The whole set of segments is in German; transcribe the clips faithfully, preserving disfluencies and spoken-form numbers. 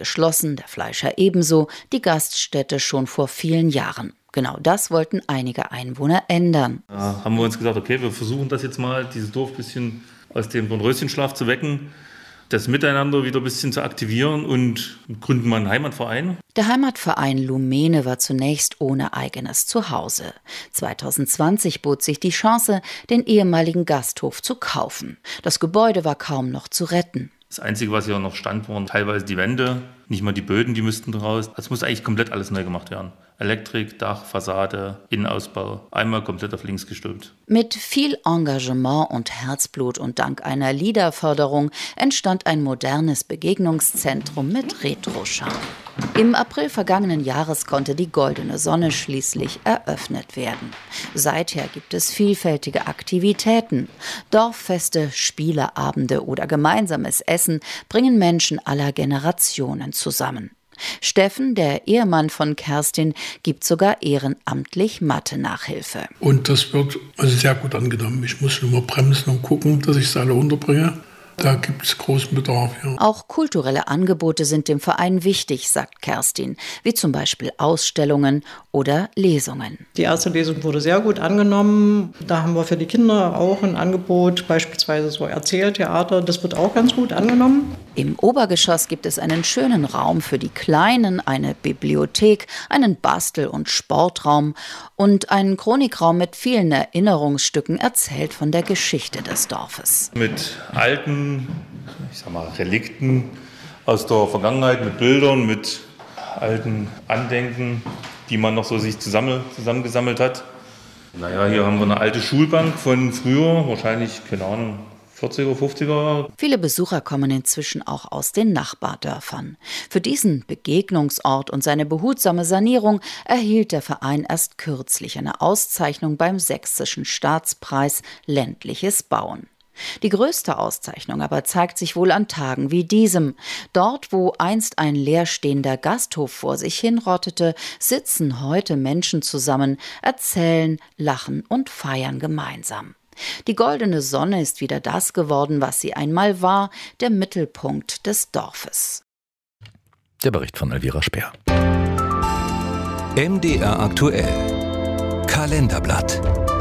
geschlossen, der Fleischer ebenso, die Gaststätte schon vor vielen Jahren. Genau das wollten einige Einwohner ändern. Da haben wir uns gesagt, okay, wir versuchen das jetzt mal, dieses Dorf ein bisschen aus dem Dornröschenschlaf zu wecken, das Miteinander wieder ein bisschen zu aktivieren und gründen mal einen Heimatverein. Der Heimatverein Lumene war zunächst ohne eigenes Zuhause. zwanzig zwanzig bot sich die Chance, den ehemaligen Gasthof zu kaufen. Das Gebäude war kaum noch zu retten. Das Einzige, was hier noch stand, waren teilweise die Wände, nicht mal die Böden, die müssten raus. Es muss eigentlich komplett alles neu gemacht werden. Elektrik, Dach, Fassade, Innenausbau, einmal komplett auf links gestülpt. Mit viel Engagement und Herzblut und dank einer Liederförderung entstand ein modernes Begegnungszentrum mit Retro-Charme. Im April vergangenen Jahres konnte die Goldene Sonne schließlich eröffnet werden. Seither gibt es vielfältige Aktivitäten. Dorffeste, Spieleabende oder gemeinsames Essen bringen Menschen aller Generationen zusammen. Steffen, der Ehemann von Kerstin, gibt sogar ehrenamtlich Mathe-Nachhilfe. Und das wird also sehr gut angenommen. Ich muss nur mal bremsen und gucken, dass ich es alle unterbringe. Da gibt es großen Bedarf, ja. Auch kulturelle Angebote sind dem Verein wichtig, sagt Kerstin, wie zum Beispiel Ausstellungen oder Lesungen. Die erste Lesung wurde sehr gut angenommen. Da haben wir für die Kinder auch ein Angebot, beispielsweise so Erzähltheater. Das wird auch ganz gut angenommen. Im Obergeschoss gibt es einen schönen Raum für die Kleinen, eine Bibliothek, einen Bastel- und Sportraum und einen Chronikraum mit vielen Erinnerungsstücken, erzählt von der Geschichte des Dorfes. Mit alten, ich sag mal, Relikten aus der Vergangenheit, mit Bildern, mit alten Andenken, die man noch so sich zusammen, zusammengesammelt hat. Naja, hier haben wir eine alte Schulbank von früher, wahrscheinlich, keine Ahnung, vierziger, fünfziger. Viele Besucher kommen inzwischen auch aus den Nachbardörfern. Für diesen Begegnungsort und seine behutsame Sanierung erhielt der Verein erst kürzlich eine Auszeichnung beim Sächsischen Staatspreis Ländliches Bauen. Die größte Auszeichnung aber zeigt sich wohl an Tagen wie diesem. Dort, wo einst ein leerstehender Gasthof vor sich hinrottete, sitzen heute Menschen zusammen, erzählen, lachen und feiern gemeinsam. Die Goldene Sonne ist wieder das geworden, was sie einmal war, der Mittelpunkt des Dorfes. Der Bericht von Elvira Speer. M D R aktuell. Kalenderblatt.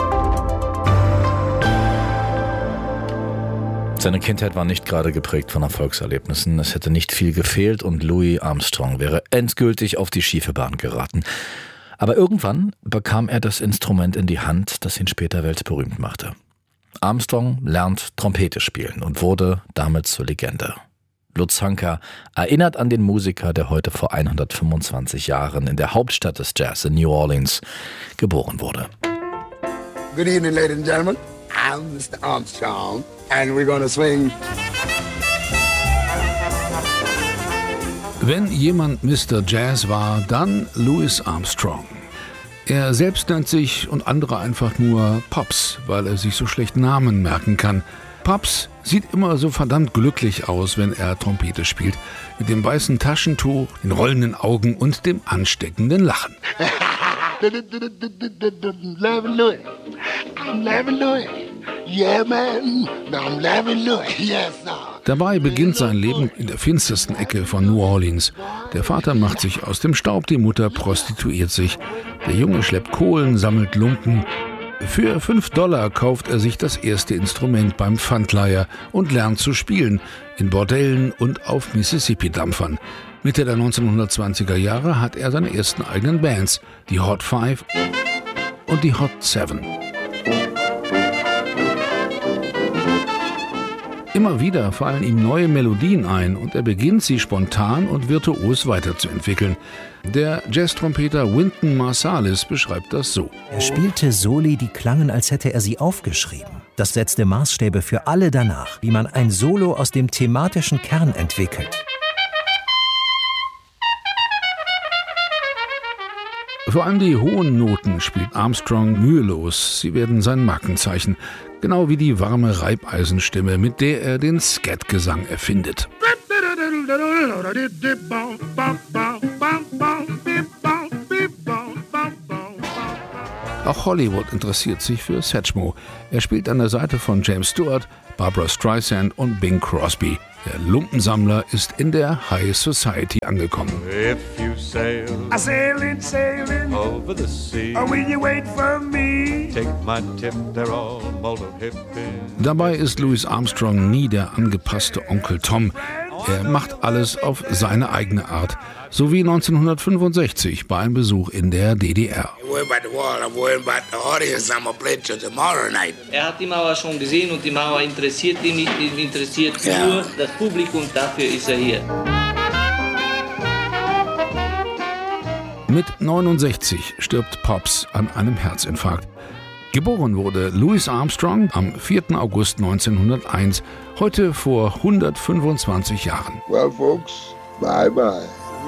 Seine Kindheit war nicht gerade geprägt von Erfolgserlebnissen. Es hätte nicht viel gefehlt und Louis Armstrong wäre endgültig auf die schiefe Bahn geraten. Aber irgendwann bekam er das Instrument in die Hand, das ihn später weltberühmt machte. Armstrong lernt Trompete spielen und wurde damit zur Legende. Lutz Hanker erinnert an den Musiker, der heute vor hundertfünfundzwanzig Jahren in der Hauptstadt des Jazz in New Orleans geboren wurde. Good evening, ladies and gentlemen. I'm Mister Armstrong and we're gonna swing. Wenn jemand Mister Jazz war, dann Louis Armstrong. Er selbst nennt sich und andere einfach nur Pops, weil er sich so schlecht Namen merken kann. Pops sieht immer so verdammt glücklich aus, wenn er Trompete spielt. Mit dem weißen Taschentuch, den rollenden Augen und dem ansteckenden Lachen. Loving Louis. I'm loving Louis. Yeah, man. I'm loving Louis. Yes, sir. Dabei beginnt sein Leben in der finstersten Ecke von New Orleans. Der Vater macht sich aus dem Staub, die Mutter prostituiert sich. Der Junge schleppt Kohlen, sammelt Lumpen. Für fünf Dollar kauft er sich das erste Instrument beim Pfandleiher und lernt zu spielen, in Bordellen und auf Mississippi-Dampfern. Mitte der neunzehnhundertzwanziger Jahre hat er seine ersten eigenen Bands, die Hot Five und die Hot Seven. Immer wieder fallen ihm neue Melodien ein und er beginnt, sie spontan und virtuos weiterzuentwickeln. Der Jazztrompeter Wynton Marsalis beschreibt das so. Er spielte Soli, die klangen, als hätte er sie aufgeschrieben. Das setzte Maßstäbe für alle danach, wie man ein Solo aus dem thematischen Kern entwickelt. Vor allem die hohen Noten spielt Armstrong mühelos. Sie werden sein Markenzeichen. Genau wie die warme Reibeisenstimme, mit der er den Scat-Gesang erfindet. Auch Hollywood interessiert sich für Satchmo. Er spielt an der Seite von James Stewart, Barbra Streisand und Bing Crosby. Der Lumpensammler ist in der High Society angekommen. If you sail, I sailin', sailin' over the sea. Or will you wait for me? Take my tip, they're all molded hippies. Dabei ist Louis Armstrong nie der angepasste Onkel Tom. Er macht alles auf seine eigene Art. So wie neunzehnhundertfünfundsechzig bei einem Besuch in der D D R. Er hat die Mauer schon gesehen und die Mauer interessiert ihn nicht, ihn interessiert ja. nur das Publikum, dafür ist er hier. Mit neunundsechzig stirbt Pops an einem Herzinfarkt. Geboren wurde Louis Armstrong am vierten August neunzehnhunderteins, heute vor hundertfünfundzwanzig Jahren. Well, folks, bye bye.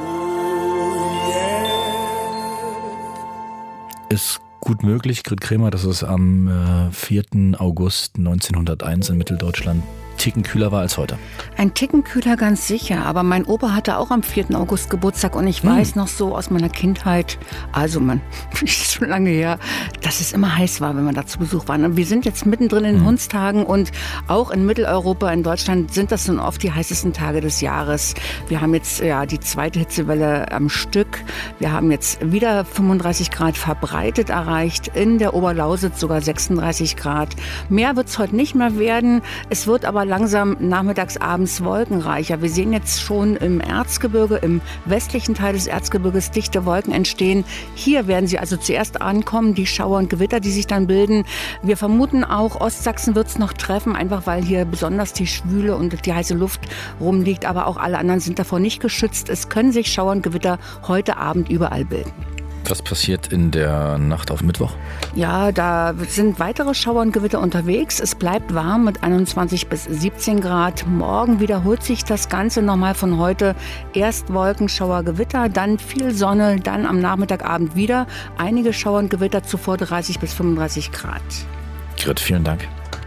Ist gut möglich, Grit Kremer, dass es am äh, vierten August neunzehnhunderteins in Mitteldeutschland Ticken kühler war als heute. Ein Ticken kühler, ganz sicher. Aber mein Opa hatte auch am vierten August Geburtstag und ich hm. weiß noch so aus meiner Kindheit, also man, ist schon lange her, dass es immer heiß war, wenn man da zu Besuch war. Und wir sind jetzt mittendrin in hm. Hundstagen und auch in Mitteleuropa, in Deutschland sind das nun oft die heißesten Tage des Jahres. Wir haben jetzt ja die zweite Hitzewelle am Stück. Wir haben jetzt wieder fünfunddreißig Grad verbreitet erreicht. In der Oberlausitz sogar sechsunddreißig Grad. Mehr wird es heute nicht mehr werden. Es wird aber langsam nachmittags, abends wolkenreicher. Wir sehen jetzt schon im Erzgebirge, im westlichen Teil des Erzgebirges dichte Wolken entstehen. Hier werden sie also zuerst ankommen, die Schauer und Gewitter, die sich dann bilden. Wir vermuten auch, Ostsachsen wird es noch treffen, einfach weil hier besonders die Schwüle und die heiße Luft rumliegt. Aber auch alle anderen sind davor nicht geschützt. Es können sich Schauer und Gewitter heute Abend überall bilden. Was passiert in der Nacht auf Mittwoch? Ja, da sind weitere Schauer und Gewitter unterwegs. Es bleibt warm mit einundzwanzig bis siebzehn Grad. Morgen wiederholt sich das Ganze nochmal von heute. Erst Wolken, Schauer, Gewitter, dann viel Sonne, dann am Nachmittagabend wieder einige Schauer und Gewitter, zuvor dreißig bis fünfunddreißig Grad. Grit, vielen Dank.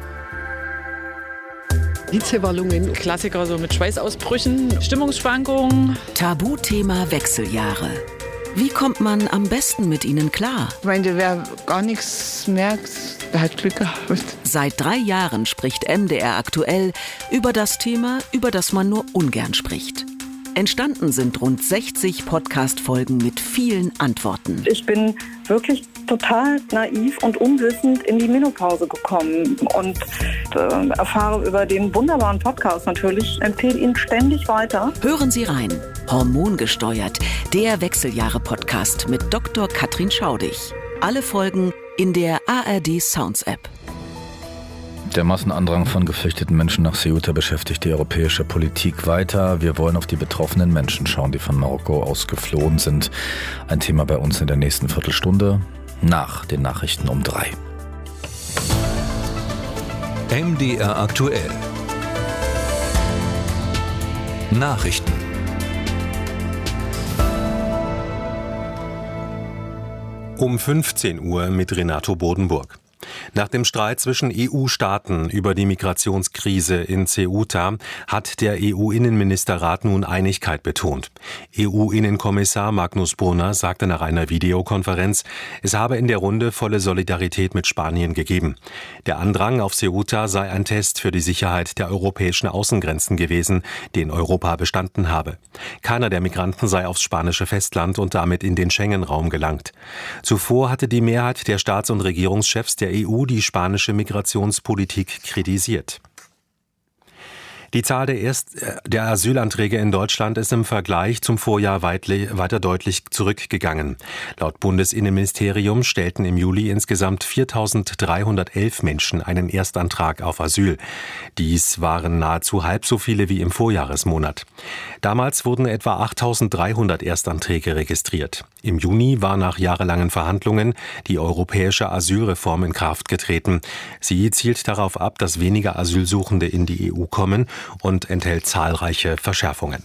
Hitzewallungen, Klassiker so mit Schweißausbrüchen, Stimmungsschwankungen. Tabuthema Wechseljahre. Wie kommt man am besten mit ihnen klar? Ich meine, wer gar nichts merkt, der hat Glück gehabt. Seit drei Jahren spricht M D R aktuell über das Thema, über das man nur ungern spricht. Entstanden sind rund sechzig Podcast-Folgen mit vielen Antworten. Ich bin wirklich total naiv und unwissend in die Menopause gekommen und äh, erfahre über den wunderbaren Podcast natürlich, empfehle ihn ständig weiter. Hören Sie rein. Hormongesteuert, der Wechseljahre-Podcast mit Doktor Katrin Schaudig. Alle Folgen in der A R D Sounds App. Der Massenandrang von geflüchteten Menschen nach Ceuta beschäftigt die europäische Politik weiter. Wir wollen auf die betroffenen Menschen schauen, die von Marokko aus geflohen sind. Ein Thema bei uns in der nächsten Viertelstunde nach den Nachrichten um drei. M D R aktuell. Nachrichten. Um fünfzehn Uhr mit Renato Bodenburg. Nach dem Streit zwischen E U-Staaten über die Migrationskrise in Ceuta hat der E U-Innenministerrat nun Einigkeit betont. E U-Innenkommissar Magnus Brunner sagte nach einer Videokonferenz, es habe in der Runde volle Solidarität mit Spanien gegeben. Der Andrang auf Ceuta sei ein Test für die Sicherheit der europäischen Außengrenzen gewesen, den Europa bestanden habe. Keiner der Migranten sei aufs spanische Festland und damit in den Schengen-Raum gelangt. Zuvor hatte die Mehrheit der Staats- und Regierungschefs der E U die spanische Migrationspolitik kritisiert. Die Zahl der, Erst-, der Asylanträge in Deutschland ist im Vergleich zum Vorjahr weiter deutlich zurückgegangen. Laut Bundesinnenministerium stellten im Juli insgesamt viertausenddreihundertelf Menschen einen Erstantrag auf Asyl. Dies waren nahezu halb so viele wie im Vorjahresmonat. Damals wurden etwa achttausenddreihundert Erstanträge registriert. Im Juni war nach jahrelangen Verhandlungen die europäische Asylreform in Kraft getreten. Sie zielt darauf ab, dass weniger Asylsuchende in die E U kommen und enthält zahlreiche Verschärfungen.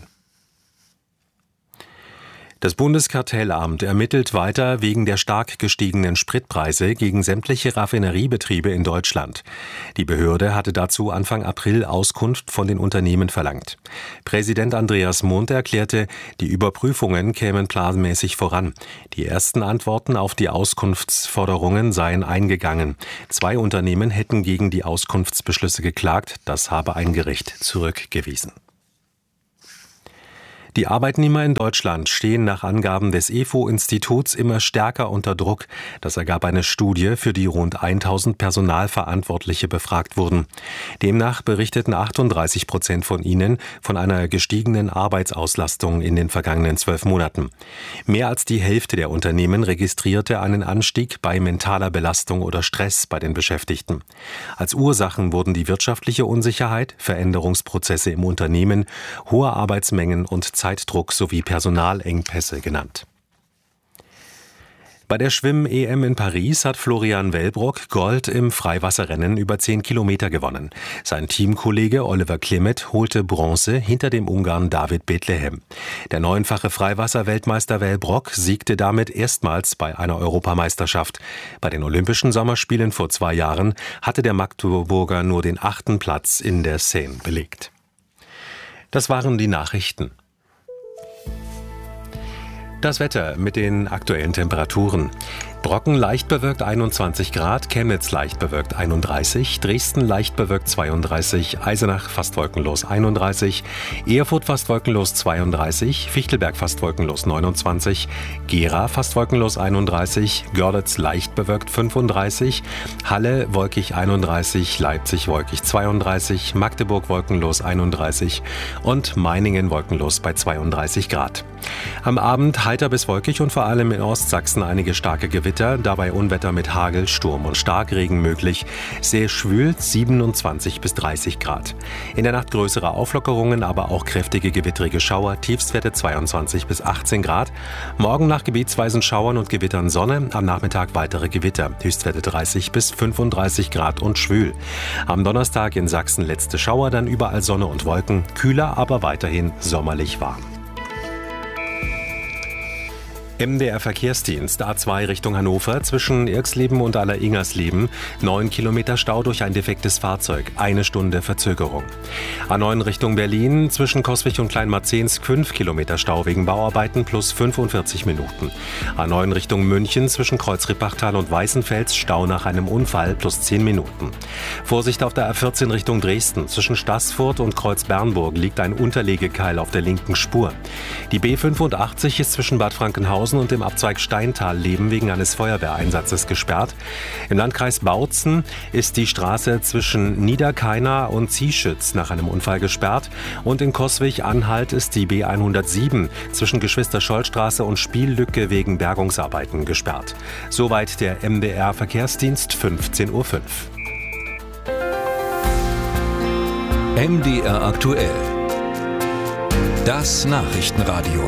Das Bundeskartellamt ermittelt weiter wegen der stark gestiegenen Spritpreise gegen sämtliche Raffineriebetriebe in Deutschland. Die Behörde hatte dazu Anfang April Auskunft von den Unternehmen verlangt. Präsident Andreas Mundt erklärte, die Überprüfungen kämen planmäßig voran. Die ersten Antworten auf die Auskunftsforderungen seien eingegangen. Zwei Unternehmen hätten gegen die Auskunftsbeschlüsse geklagt, das habe ein Gericht zurückgewiesen. Die Arbeitnehmer in Deutschland stehen nach Angaben des E F O-Instituts immer stärker unter Druck. Das ergab eine Studie, für die rund tausend Personalverantwortliche befragt wurden. Demnach berichteten achtunddreißig Prozent von ihnen von einer gestiegenen Arbeitsauslastung in den vergangenen zwölf Monaten. Mehr als die Hälfte der Unternehmen registrierte einen Anstieg bei mentaler Belastung oder Stress bei den Beschäftigten. Als Ursachen wurden die wirtschaftliche Unsicherheit, Veränderungsprozesse im Unternehmen, hohe Arbeitsmengen und Zeitdruck sowie Personalengpässe genannt. Bei der Schwimm-E M in Paris hat Florian Wellbrock Gold im Freiwasserrennen über zehn Kilometer gewonnen. Sein Teamkollege Oliver Klimet holte Bronze hinter dem Ungarn David Bethlehem. Der neunfache Freiwasser-Weltmeister Wellbrock siegte damit erstmals bei einer Europameisterschaft. Bei den Olympischen Sommerspielen vor zwei Jahren hatte der Magdeburger nur den achten Platz in der Seine belegt. Das waren die Nachrichten. Das Wetter mit den aktuellen Temperaturen. Brocken leicht bewölkt einundzwanzig Grad, Chemnitz leicht bewölkt einunddreißig, Dresden leicht bewölkt zweiunddreißig, Eisenach fast wolkenlos einunddreißig, Erfurt fast wolkenlos zweiunddreißig, Fichtelberg fast wolkenlos neunundzwanzig, Gera fast wolkenlos einunddreißig, Görlitz leicht bewölkt fünfunddreißig, Halle wolkig einunddreißig, Leipzig wolkig zweiunddreißig, Magdeburg wolkenlos einunddreißig und Meiningen wolkenlos bei zweiunddreißig Grad. Am Abend heiter bis wolkig und vor allem in Ostsachsen einige starke Gewitter, dabei Unwetter mit Hagel, Sturm und Starkregen möglich. Sehr schwül, siebenundzwanzig bis dreißig Grad. In der Nacht größere Auflockerungen, aber auch kräftige gewittrige Schauer, Tiefstwerte zweiundzwanzig bis achtzehn Grad. Morgen nach gebietsweisen Schauern und Gewittern Sonne, am Nachmittag weitere Gewitter, Höchstwerte dreißig bis fünfunddreißig Grad und schwül. Am Donnerstag in Sachsen letzte Schauer, dann überall Sonne und Wolken, kühler, aber weiterhin sommerlich warm. M D R Verkehrsdienst A zwei Richtung Hannover zwischen Irxleben und Allersingersleben. neun Kilometer Stau durch ein defektes Fahrzeug. Eine Stunde Verzögerung. A neun Richtung Berlin zwischen Coswig und Kleinmarzensk. fünf Kilometer Stau wegen Bauarbeiten plus fünfundvierzig Minuten. A neun Richtung München zwischen Kreuzrippachtal und Weißenfels. Stau nach einem Unfall plus zehn Minuten. Vorsicht auf der A vierzehn Richtung Dresden. Zwischen Staßfurt und Kreuz-Bernburg liegt ein Unterlegekeil auf der linken Spur. Die B fünfundachtzig ist zwischen Bad Frankenhausen und dem Abzweig Steintal-Leben wegen eines Feuerwehreinsatzes gesperrt. Im Landkreis Bautzen ist die Straße zwischen Niederkeiner und Zieschütz nach einem Unfall gesperrt. Und in Coswig-Anhalt ist die B hundertsieben zwischen Geschwister-Scholl-Straße und Spiellücke wegen Bergungsarbeiten gesperrt. Soweit der M D R Verkehrsdienst, fünfzehn Uhr fünf. M D R aktuell. Das Nachrichtenradio.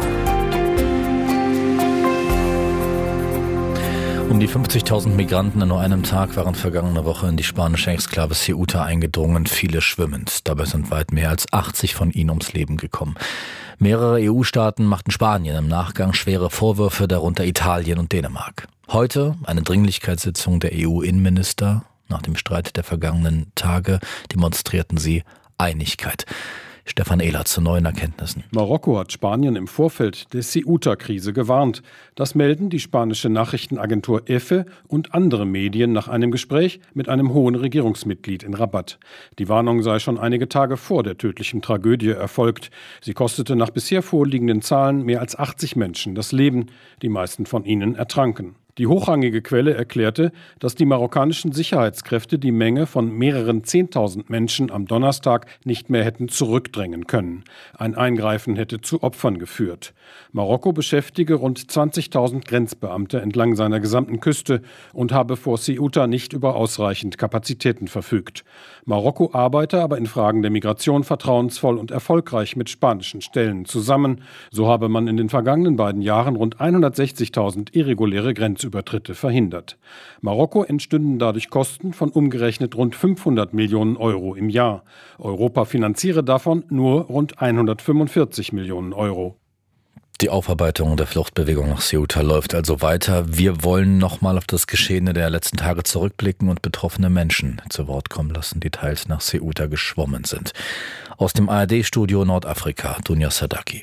Um die fünfzigtausend Migranten in nur einem Tag waren vergangene Woche in die spanische Exklave Ceuta eingedrungen, viele schwimmend. Dabei sind weit mehr als achtzig von ihnen ums Leben gekommen. Mehrere E U-Staaten machten Spanien im Nachgang schwere Vorwürfe, darunter Italien und Dänemark. Heute eine Dringlichkeitssitzung der E U-Innenminister. Nach dem Streit der vergangenen Tage demonstrierten sie Einigkeit. Stefan Ehler zu neuen Erkenntnissen. Marokko hat Spanien im Vorfeld der Ceuta-Krise gewarnt. Das melden die spanische Nachrichtenagentur EFE und andere Medien nach einem Gespräch mit einem hohen Regierungsmitglied in Rabat. Die Warnung sei schon einige Tage vor der tödlichen Tragödie erfolgt. Sie kostete nach bisher vorliegenden Zahlen mehr als achtzig Menschen das Leben. Die meisten von ihnen ertranken. Die hochrangige Quelle erklärte, dass die marokkanischen Sicherheitskräfte die Menge von mehreren Zehntausend Menschen am Donnerstag nicht mehr hätten zurückdrängen können. Ein Eingreifen hätte zu Opfern geführt. Marokko beschäftige rund zwanzigtausend Grenzbeamte entlang seiner gesamten Küste und habe vor Ceuta nicht über ausreichend Kapazitäten verfügt. Marokko arbeite aber in Fragen der Migration vertrauensvoll und erfolgreich mit spanischen Stellen zusammen. So habe man in den vergangenen beiden Jahren rund hundertsechzigtausend irreguläre Grenzübertritte verhindert. Marokko entstünden dadurch Kosten von umgerechnet rund fünfhundert Millionen Euro im Jahr. Europa finanziere davon nur rund hundertfünfundvierzig Millionen Euro. Die Aufarbeitung der Fluchtbewegung nach Ceuta läuft also weiter. Wir wollen nochmal auf das Geschehene der letzten Tage zurückblicken und betroffene Menschen zu Wort kommen lassen, die teils nach Ceuta geschwommen sind. Aus dem A R D-Studio Nordafrika, Dunja Sadaki.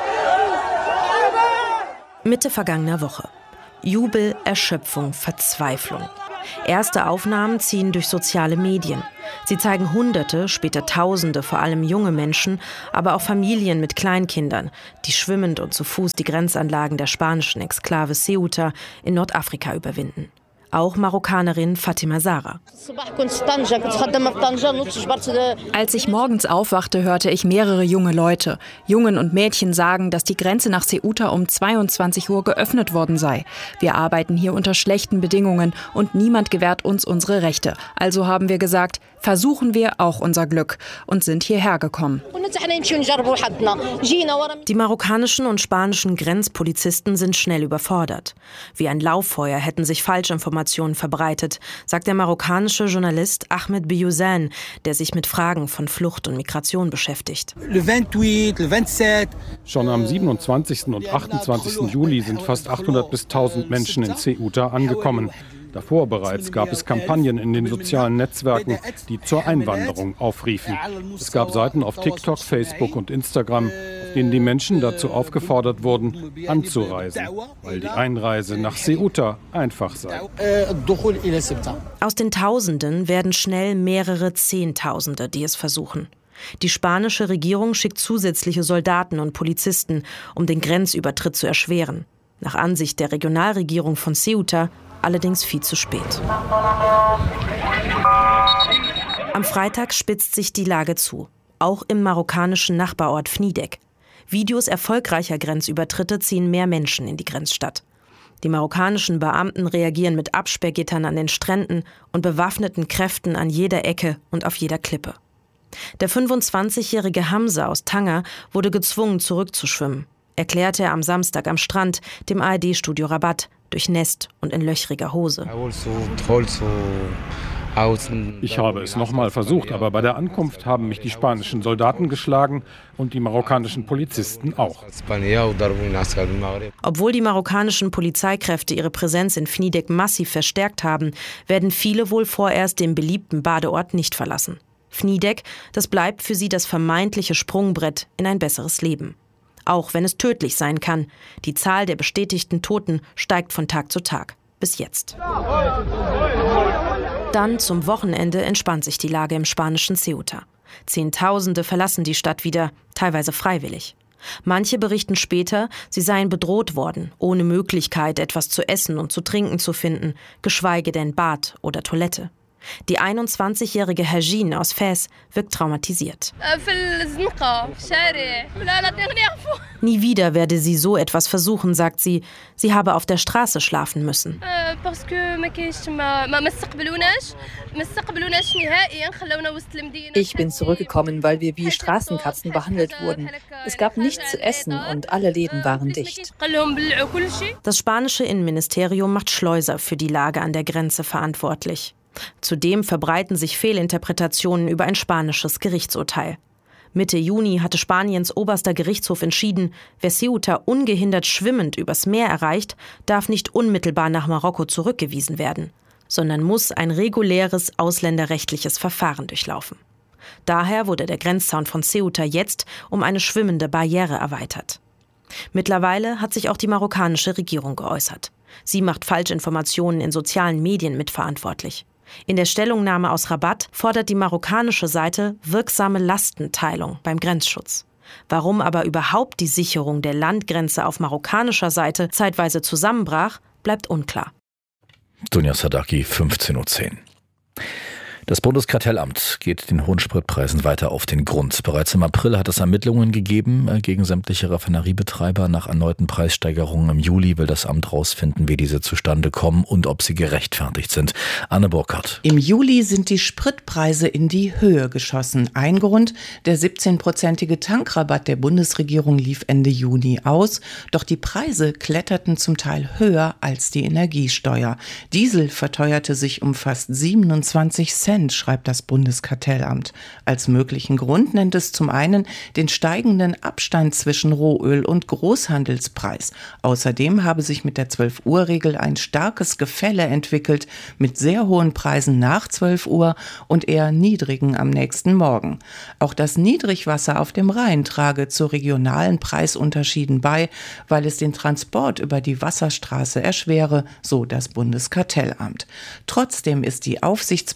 Mitte vergangener Woche. Jubel, Erschöpfung, Verzweiflung. Erste Aufnahmen ziehen durch soziale Medien. Sie zeigen Hunderte, später Tausende, vor allem junge Menschen, aber auch Familien mit Kleinkindern, die schwimmend und zu Fuß die Grenzanlagen der spanischen Exklave Ceuta in Nordafrika überwinden. Auch Marokkanerin Fatima Zahra. Als ich morgens aufwachte, hörte ich mehrere junge Leute, Jungen und Mädchen sagen, dass die Grenze nach Ceuta um zweiundzwanzig Uhr geöffnet worden sei. Wir arbeiten hier unter schlechten Bedingungen und niemand gewährt uns unsere Rechte. Also haben wir gesagt, versuchen wir auch unser Glück und sind hierher gekommen. Die marokkanischen und spanischen Grenzpolizisten sind schnell überfordert. Wie ein Lauffeuer hätten sich Falschinformationen verbreitet, sagt der marokkanische Journalist Ahmed Biouzane, der sich mit Fragen von Flucht und Migration beschäftigt. Schon am siebenundzwanzigsten und achtundzwanzigsten Juli sind fast achthundert bis tausend Menschen in Ceuta angekommen. Davor bereits gab es Kampagnen in den sozialen Netzwerken, die zur Einwanderung aufriefen. Es gab Seiten auf TikTok, Facebook und Instagram, auf denen die Menschen dazu aufgefordert wurden, anzureisen, weil die Einreise nach Ceuta einfach sei. Aus den Tausenden werden schnell mehrere Zehntausende, die es versuchen. Die spanische Regierung schickt zusätzliche Soldaten und Polizisten, um den Grenzübertritt zu erschweren. Nach Ansicht der Regionalregierung von Ceuta allerdings viel zu spät. Am Freitag spitzt sich die Lage zu, auch im marokkanischen Nachbarort Fnidek. Videos erfolgreicher Grenzübertritte ziehen mehr Menschen in die Grenzstadt. Die marokkanischen Beamten reagieren mit Absperrgittern an den Stränden und bewaffneten Kräften an jeder Ecke und auf jeder Klippe. Der fünfundzwanzigjährige Hamza aus Tanger wurde gezwungen, zurückzuschwimmen, erklärte er am Samstag am Strand dem A R D-Studio Rabat, durchnässt und in löchriger Hose. Ich habe es nochmal versucht, aber bei der Ankunft haben mich die spanischen Soldaten geschlagen und die marokkanischen Polizisten auch. Obwohl die marokkanischen Polizeikräfte ihre Präsenz in Fnidek massiv verstärkt haben, werden viele wohl vorerst den beliebten Badeort nicht verlassen. Fnidek, das bleibt für sie das vermeintliche Sprungbrett in ein besseres Leben. Auch wenn es tödlich sein kann. Die Zahl der bestätigten Toten steigt von Tag zu Tag. Bis jetzt. Dann zum Wochenende entspannt sich die Lage im spanischen Ceuta. Zehntausende verlassen die Stadt wieder, teilweise freiwillig. Manche berichten später, sie seien bedroht worden, ohne Möglichkeit, etwas zu essen und zu trinken zu finden, geschweige denn Bad oder Toilette. Die einundzwanzigjährige Hajin aus Fez wirkt traumatisiert. Nie wieder werde sie so etwas versuchen, sagt sie. Sie habe auf der Straße schlafen müssen. Ich bin zurückgekommen, weil wir wie Straßenkatzen behandelt wurden. Es gab nichts zu essen und alle Läden waren dicht. Das spanische Innenministerium macht Schleuser für die Lage an der Grenze verantwortlich. Zudem verbreiten sich Fehlinterpretationen über ein spanisches Gerichtsurteil. Mitte Juni hatte Spaniens oberster Gerichtshof entschieden, wer Ceuta ungehindert schwimmend übers Meer erreicht, darf nicht unmittelbar nach Marokko zurückgewiesen werden, sondern muss ein reguläres ausländerrechtliches Verfahren durchlaufen. Daher wurde der Grenzzaun von Ceuta jetzt um eine schwimmende Barriere erweitert. Mittlerweile hat sich auch die marokkanische Regierung geäußert. Sie macht Falschinformationen in sozialen Medien mitverantwortlich. In der Stellungnahme aus Rabat fordert die marokkanische Seite wirksame Lastenteilung beim Grenzschutz. Warum aber überhaupt die Sicherung der Landgrenze auf marokkanischer Seite zeitweise zusammenbrach, bleibt unklar. Dunja Sadaki, fünfzehn Uhr zehn. Das Bundeskartellamt geht den hohen Spritpreisen weiter auf den Grund. Bereits im April hat es Ermittlungen gegeben gegen sämtliche Raffineriebetreiber. Nach erneuten Preissteigerungen im Juli will das Amt rausfinden, wie diese zustande kommen und ob sie gerechtfertigt sind. Anne Burkhardt. Im Juli sind die Spritpreise in die Höhe geschossen. Ein Grund, der siebzehnprozentige Tankrabatt der Bundesregierung lief Ende Juni aus. Doch die Preise kletterten zum Teil höher als die Energiesteuer. Diesel verteuerte sich um fast siebenundzwanzig Cent, schreibt das Bundeskartellamt. Als möglichen Grund nennt es zum einen den steigenden Abstand zwischen Rohöl und Großhandelspreis. Außerdem habe sich mit der zwölf-Uhr-Regel ein starkes Gefälle entwickelt, mit sehr hohen Preisen nach zwölf Uhr und eher niedrigen am nächsten Morgen. Auch das Niedrigwasser auf dem Rhein trage zu regionalen Preisunterschieden bei, weil es den Transport über die Wasserstraße erschwere, so das Bundeskartellamt. Trotzdem ist die Aufsichtsbehörde mit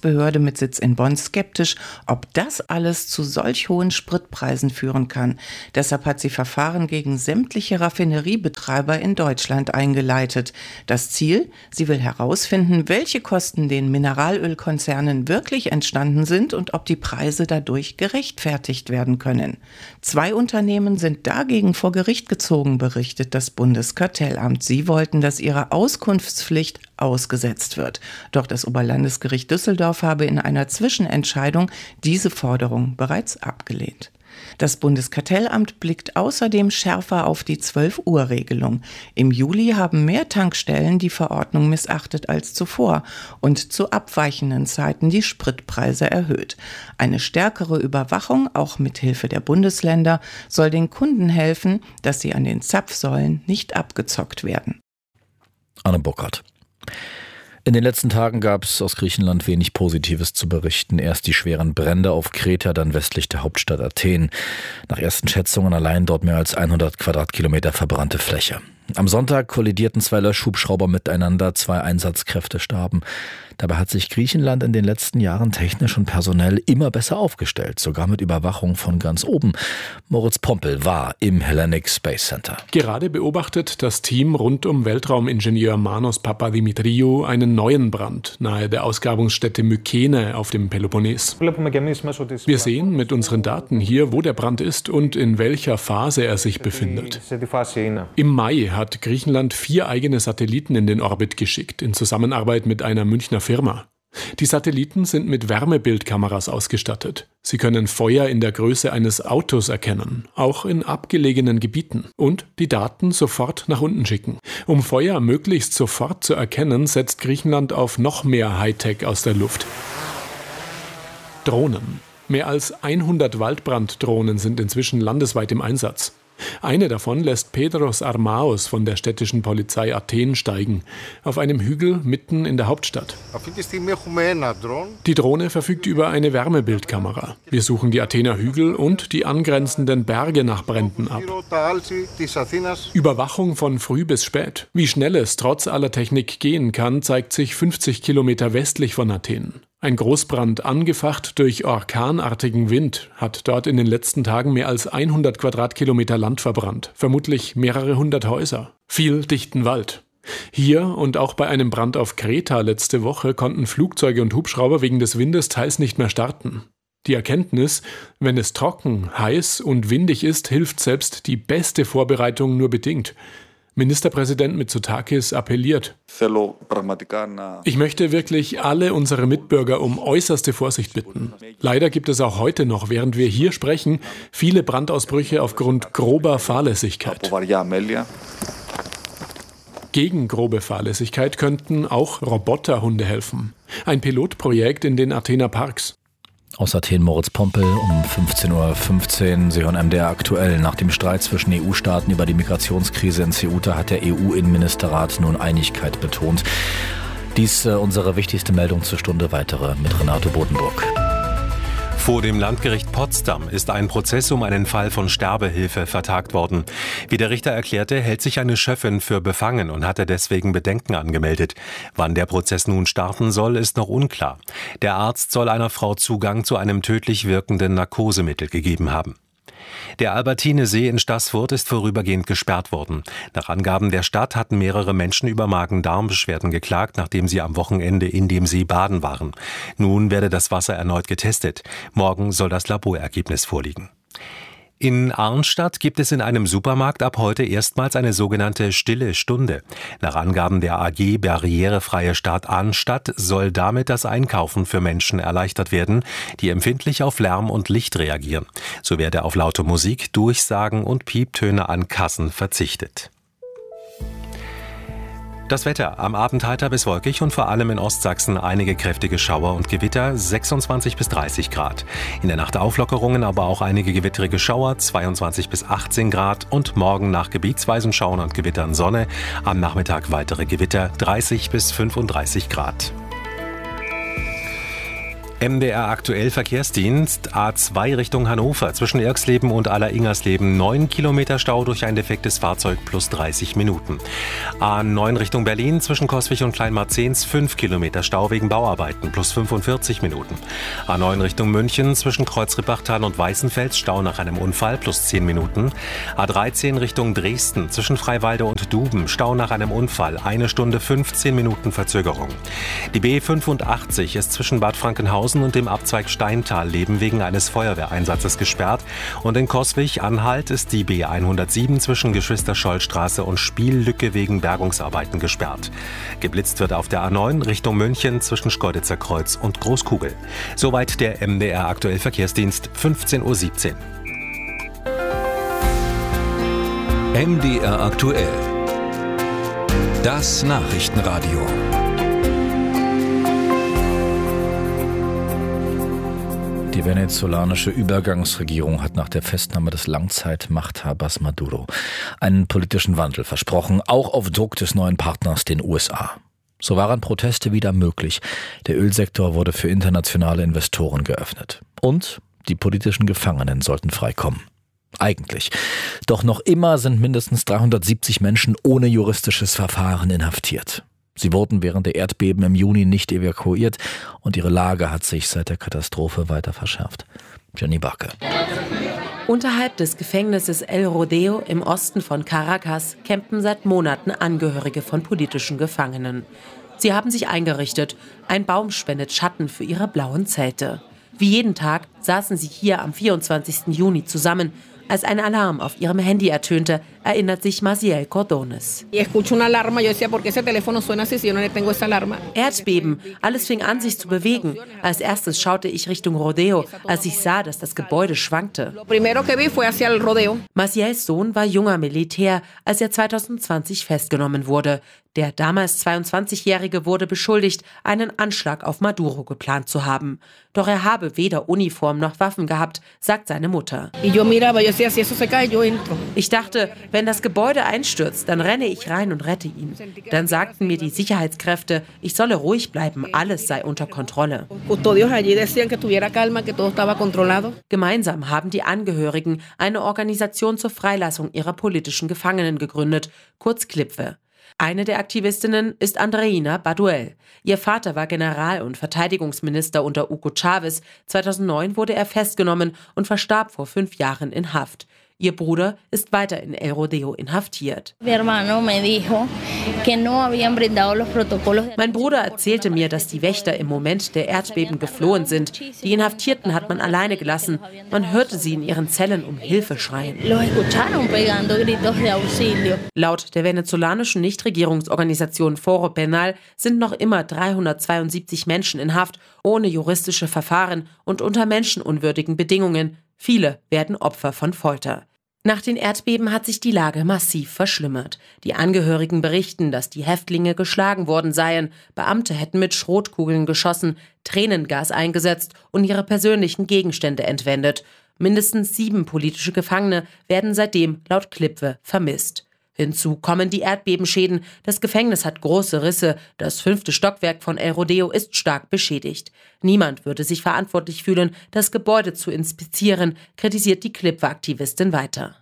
mit Sitz in Bonn skeptisch, ob das alles zu solch hohen Spritpreisen führen kann. Deshalb hat sie Verfahren gegen sämtliche Raffineriebetreiber in Deutschland eingeleitet. Das Ziel? Sie will herausfinden, welche Kosten den Mineralölkonzernen wirklich entstanden sind und ob die Preise dadurch gerechtfertigt werden können. Zwei Unternehmen sind dagegen vor Gericht gezogen, berichtet das Bundeskartellamt. Sie wollten, dass ihre Auskunftspflicht ausgesetzt wird. Doch das Oberlandesgericht Düsseldorf habe in einer Zwischenentscheidung diese Forderung bereits abgelehnt. Das Bundeskartellamt blickt außerdem schärfer auf die zwölf-Uhr-Regelung. Im Juli haben mehr Tankstellen die Verordnung missachtet als zuvor und zu abweichenden Zeiten die Spritpreise erhöht. Eine stärkere Überwachung, auch mit Hilfe der Bundesländer, soll den Kunden helfen, dass sie an den Zapfsäulen nicht abgezockt werden. Anne Burkhardt. In den letzten Tagen gab es aus Griechenland wenig Positives zu berichten. Erst die schweren Brände auf Kreta, dann westlich der Hauptstadt Athen. Nach ersten Schätzungen allein dort mehr als hundert Quadratkilometer verbrannte Fläche. Am Sonntag kollidierten zwei Löschhubschrauber miteinander, zwei Einsatzkräfte starben. Dabei hat sich Griechenland in den letzten Jahren technisch und personell immer besser aufgestellt, sogar mit Überwachung von ganz oben. Moritz Pompel war im Hellenic Space Center. Gerade beobachtet das Team rund um Weltraumingenieur Manos Papadimitriou einen neuen Brand nahe der Ausgrabungsstätte Mykene auf dem Peloponnes. Wir sehen mit unseren Daten hier, wo der Brand ist und in welcher Phase er sich befindet. Im Mai hat Griechenland vier eigene Satelliten in den Orbit geschickt, in Zusammenarbeit mit einer Münchner Firma. Die Satelliten sind mit Wärmebildkameras ausgestattet. Sie können Feuer in der Größe eines Autos erkennen, auch in abgelegenen Gebieten, und die Daten sofort nach unten schicken. Um Feuer möglichst sofort zu erkennen, setzt Griechenland auf noch mehr Hightech aus der Luft. Drohnen. Mehr als hundert Waldbranddrohnen sind inzwischen landesweit im Einsatz. Eine davon lässt Pedros Armaos von der städtischen Polizei Athen steigen, auf einem Hügel mitten in der Hauptstadt. Die Drohne verfügt über eine Wärmebildkamera. Wir suchen die Athener Hügel und die angrenzenden Berge nach Bränden ab. Überwachung von früh bis spät. Wie schnell es trotz aller Technik gehen kann, zeigt sich fünfzig Kilometer westlich von Athen. Ein Großbrand, angefacht durch orkanartigen Wind, hat dort in den letzten Tagen mehr als hundert Quadratkilometer Land verbrannt, vermutlich mehrere hundert Häuser, viel dichten Wald. Hier und auch bei einem Brand auf Kreta letzte Woche konnten Flugzeuge und Hubschrauber wegen des Windes teils nicht mehr starten. Die Erkenntnis, wenn es trocken, heiß und windig ist, hilft selbst die beste Vorbereitung nur bedingt. Ministerpräsident Mitsotakis appelliert: Ich möchte wirklich alle unsere Mitbürger um äußerste Vorsicht bitten. Leider gibt es auch heute noch, während wir hier sprechen, viele Brandausbrüche aufgrund grober Fahrlässigkeit. Gegen grobe Fahrlässigkeit könnten auch Roboterhunde helfen. Ein Pilotprojekt in den Athener Parks. Aus Athen Moritz Pompel um fünfzehn Uhr fünfzehn. Sie hören M D R aktuell. Nach dem Streit zwischen E U-Staaten über die Migrationskrise in Ceuta hat der E U-Innenministerrat nun Einigkeit betont. Dies äh, unsere wichtigste Meldung zur Stunde. Weitere mit Renato Bodenburg. Vor dem Landgericht Potsdam ist ein Prozess um einen Fall von Sterbehilfe vertagt worden. Wie der Richter erklärte, hält sich eine Schöffin für befangen und hatte deswegen Bedenken angemeldet. Wann der Prozess nun starten soll, ist noch unklar. Der Arzt soll einer Frau Zugang zu einem tödlich wirkenden Narkosemittel gegeben haben. Der Albertinesee in Staßfurt ist vorübergehend gesperrt worden. Nach Angaben der Stadt hatten mehrere Menschen über Magen-Darm-Beschwerden geklagt, nachdem sie am Wochenende in dem See baden waren. Nun werde das Wasser erneut getestet. Morgen soll das Laborergebnis vorliegen. In Arnstadt gibt es in einem Supermarkt ab heute erstmals eine sogenannte Stille Stunde. Nach Angaben der A G Barrierefreie Stadt Arnstadt soll damit das Einkaufen für Menschen erleichtert werden, die empfindlich auf Lärm und Licht reagieren. So werde auf laute Musik, Durchsagen und Pieptöne an Kassen verzichtet. Das Wetter: am Abend heiter bis wolkig und vor allem in Ostsachsen einige kräftige Schauer und Gewitter, sechsundzwanzig bis dreißig Grad. In der Nacht Auflockerungen, aber auch einige gewittrige Schauer, zweiundzwanzig bis achtzehn Grad. Und morgen nach gebietsweisen Schauern und Gewittern Sonne, am Nachmittag weitere Gewitter, dreißig bis fünfunddreißig Grad. M D R aktuell Verkehrsdienst, A zwei Richtung Hannover, zwischen Irxleben und Aller-Ingersleben neun Kilometer Stau durch ein defektes Fahrzeug plus dreißig Minuten. A neun Richtung Berlin, zwischen Coswig und Kleinmarzens fünf Kilometer Stau wegen Bauarbeiten plus fünfundvierzig Minuten. A neun Richtung München, zwischen Kreuzrippachtal und Weißenfels Stau nach einem Unfall plus zehn Minuten. A dreizehn Richtung Dresden, zwischen Freiwalde und Duben Stau nach einem Unfall, eine Stunde fünfzehn Minuten Verzögerung. Die B fünfundachtzig ist zwischen Bad Frankenhausen und dem Abzweig Steintal-Leben wegen eines Feuerwehreinsatzes gesperrt. Und in Coswig-Anhalt ist die B hundertsieben zwischen Geschwister-Scholl-Straße und Spiellücke wegen Bergungsarbeiten gesperrt. Geblitzt wird auf der A neun Richtung München zwischen Schkeuditzer Kreuz und Großkugel. Soweit der M D R aktuell Verkehrsdienst, fünfzehn Uhr siebzehn. M D R aktuell. Das Nachrichtenradio. Die venezolanische Übergangsregierung hat nach der Festnahme des Langzeitmachthabers Maduro einen politischen Wandel versprochen, auch auf Druck des neuen Partners, den U S A. So waren Proteste wieder möglich. Der Ölsektor wurde für internationale Investoren geöffnet. Und die politischen Gefangenen sollten freikommen. Eigentlich. Doch noch immer sind mindestens dreihundertsiebzig Menschen ohne juristisches Verfahren inhaftiert. Sie wurden während der Erdbeben im Juni nicht evakuiert und ihre Lage hat sich seit der Katastrophe weiter verschärft. Jenny Barke. Unterhalb des Gefängnisses El Rodeo im Osten von Caracas campen seit Monaten Angehörige von politischen Gefangenen. Sie haben sich eingerichtet. Ein Baum spendet Schatten für ihre blauen Zelte. Wie jeden Tag saßen sie hier am vierundzwanzigsten Juni zusammen. Als ein Alarm auf ihrem Handy ertönte, erinnert sich Maciel Cordones. Erdbeben, alles fing an, sich zu bewegen. Als erstes schaute ich Richtung Rodeo, als ich sah, dass das Gebäude schwankte. Maciels Sohn war junger Militär, als er zweitausendzwanzig festgenommen wurde. Der damals zweiundzwanzigjährige wurde beschuldigt, einen Anschlag auf Maduro geplant zu haben. Doch er habe weder Uniform noch Waffen gehabt, sagt seine Mutter. Ich dachte, wenn das Gebäude einstürzt, dann renne ich rein und rette ihn. Dann sagten mir die Sicherheitskräfte, ich solle ruhig bleiben, alles sei unter Kontrolle. Gemeinsam haben die Angehörigen eine Organisation zur Freilassung ihrer politischen Gefangenen gegründet, kurz CLIPWE. Eine der Aktivistinnen ist Andreina Baduel. Ihr Vater war General- und Verteidigungsminister unter Hugo Chávez. zweitausendneun wurde er festgenommen und verstarb vor fünf Jahren in Haft. Ihr Bruder ist weiter in El Rodeo inhaftiert. Mein Bruder erzählte mir, dass die Wächter im Moment der Erdbeben geflohen sind. Die Inhaftierten hat man alleine gelassen. Man hörte sie in ihren Zellen um Hilfe schreien. Laut der venezolanischen Nichtregierungsorganisation Foro Penal sind noch immer dreihundertzweiundsiebzig Menschen in Haft, ohne juristische Verfahren und unter menschenunwürdigen Bedingungen. Viele werden Opfer von Folter. Nach den Erdbeben hat sich die Lage massiv verschlimmert. Die Angehörigen berichten, dass die Häftlinge geschlagen worden seien, Beamte hätten mit Schrotkugeln geschossen, Tränengas eingesetzt und ihre persönlichen Gegenstände entwendet. Mindestens sieben politische Gefangene werden seitdem laut CLIPWE vermisst. Hinzu kommen die Erdbebenschäden. Das Gefängnis hat große Risse. Das fünfte Stockwerk von El Rodeo ist stark beschädigt. Niemand würde sich verantwortlich fühlen, das Gebäude zu inspizieren, kritisiert die CLIPWE-Aktivistin weiter.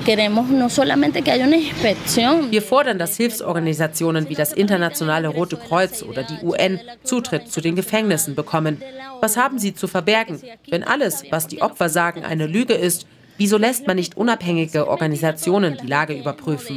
Wir fordern, dass Hilfsorganisationen wie das Internationale Rote Kreuz oder die U N Zutritt zu den Gefängnissen bekommen. Was haben sie zu verbergen? Wenn alles, was die Opfer sagen, eine Lüge ist, wieso lässt man nicht unabhängige Organisationen die Lage überprüfen?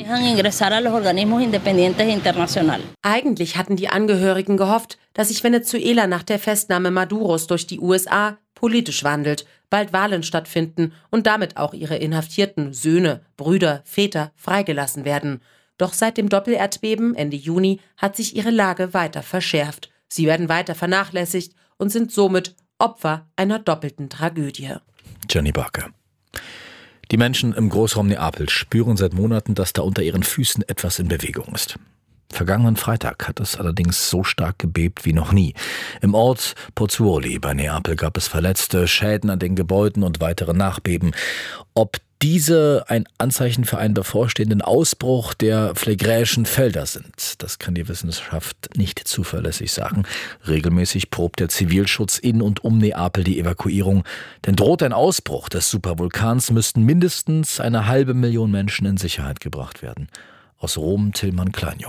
Eigentlich hatten die Angehörigen gehofft, dass sich Venezuela nach der Festnahme Maduros durch die U S A politisch wandelt, bald Wahlen stattfinden und damit auch ihre inhaftierten Söhne, Brüder, Väter freigelassen werden. Doch seit dem Doppelerdbeben Ende Juni hat sich ihre Lage weiter verschärft. Sie werden weiter vernachlässigt und sind somit Opfer einer doppelten Tragödie. Jenny Barke. Die Menschen im Großraum Neapel spüren seit Monaten, dass da unter ihren Füßen etwas in Bewegung ist. Vergangenen Freitag hat es allerdings so stark gebebt wie noch nie. Im Ort Pozzuoli bei Neapel gab es Verletzte, Schäden an den Gebäuden und weitere Nachbeben. Ob diese ein Anzeichen für einen bevorstehenden Ausbruch der phlegräischen Felder sind. Das kann die Wissenschaft nicht zuverlässig sagen. Regelmäßig probt der Zivilschutz in und um Neapel die Evakuierung. Denn droht ein Ausbruch des Supervulkans, müssten mindestens eine halbe Million Menschen in Sicherheit gebracht werden. Aus Rom, Tillmann Kleinjung.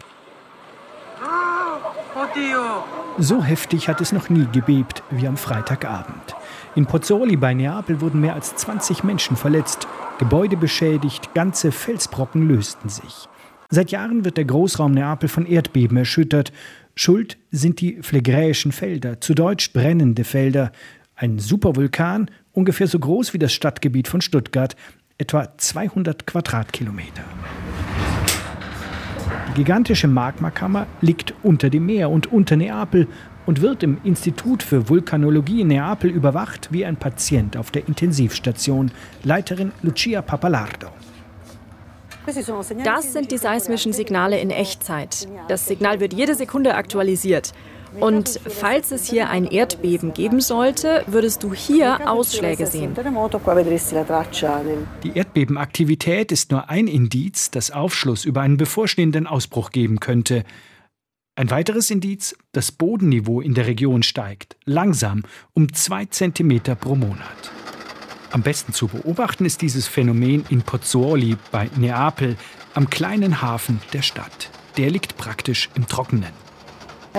So heftig hat es noch nie gebebt wie am Freitagabend. In Pozzuoli bei Neapel wurden mehr als zwanzig Menschen verletzt, Gebäude beschädigt, ganze Felsbrocken lösten sich. Seit Jahren wird der Großraum Neapel von Erdbeben erschüttert. Schuld sind die phlegräischen Felder, zu Deutsch brennende Felder. Ein Supervulkan, ungefähr so groß wie das Stadtgebiet von Stuttgart, etwa zweihundert Quadratkilometer. Die gigantische Magmakammer liegt unter dem Meer und unter Neapel und wird im Institut für Vulkanologie in Neapel überwacht wie ein Patient auf der Intensivstation. Leiterin Lucia Pappalardo. Das sind die seismischen Signale in Echtzeit. Das Signal wird jede Sekunde aktualisiert. Und falls es hier ein Erdbeben geben sollte, würdest du hier Ausschläge sehen. Die Erdbebenaktivität ist nur ein Indiz, das Aufschluss über einen bevorstehenden Ausbruch geben könnte. Ein weiteres Indiz, das Bodenniveau in der Region steigt, langsam, um zwei Zentimeter pro Monat. Am besten zu beobachten ist dieses Phänomen in Pozzuoli bei Neapel, am kleinen Hafen der Stadt. Der liegt praktisch im Trockenen. Das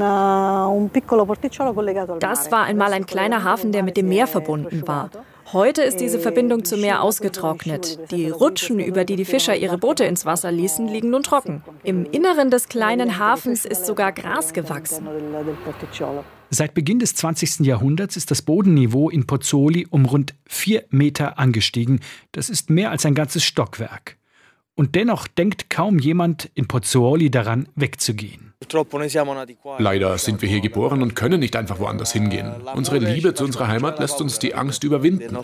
war einmal ein kleiner Hafen, der mit dem Meer verbunden war. Heute ist diese Verbindung zum Meer ausgetrocknet. Die Rutschen, über die die Fischer ihre Boote ins Wasser ließen, liegen nun trocken. Im Inneren des kleinen Hafens ist sogar Gras gewachsen. Seit Beginn des zwanzigsten Jahrhunderts ist das Bodenniveau in Pozzuoli um rund vier Meter angestiegen. Das ist mehr als ein ganzes Stockwerk. Und dennoch denkt kaum jemand in Pozzuoli daran, wegzugehen. Leider sind wir hier geboren und können nicht einfach woanders hingehen. Unsere Liebe zu unserer Heimat lässt uns die Angst überwinden.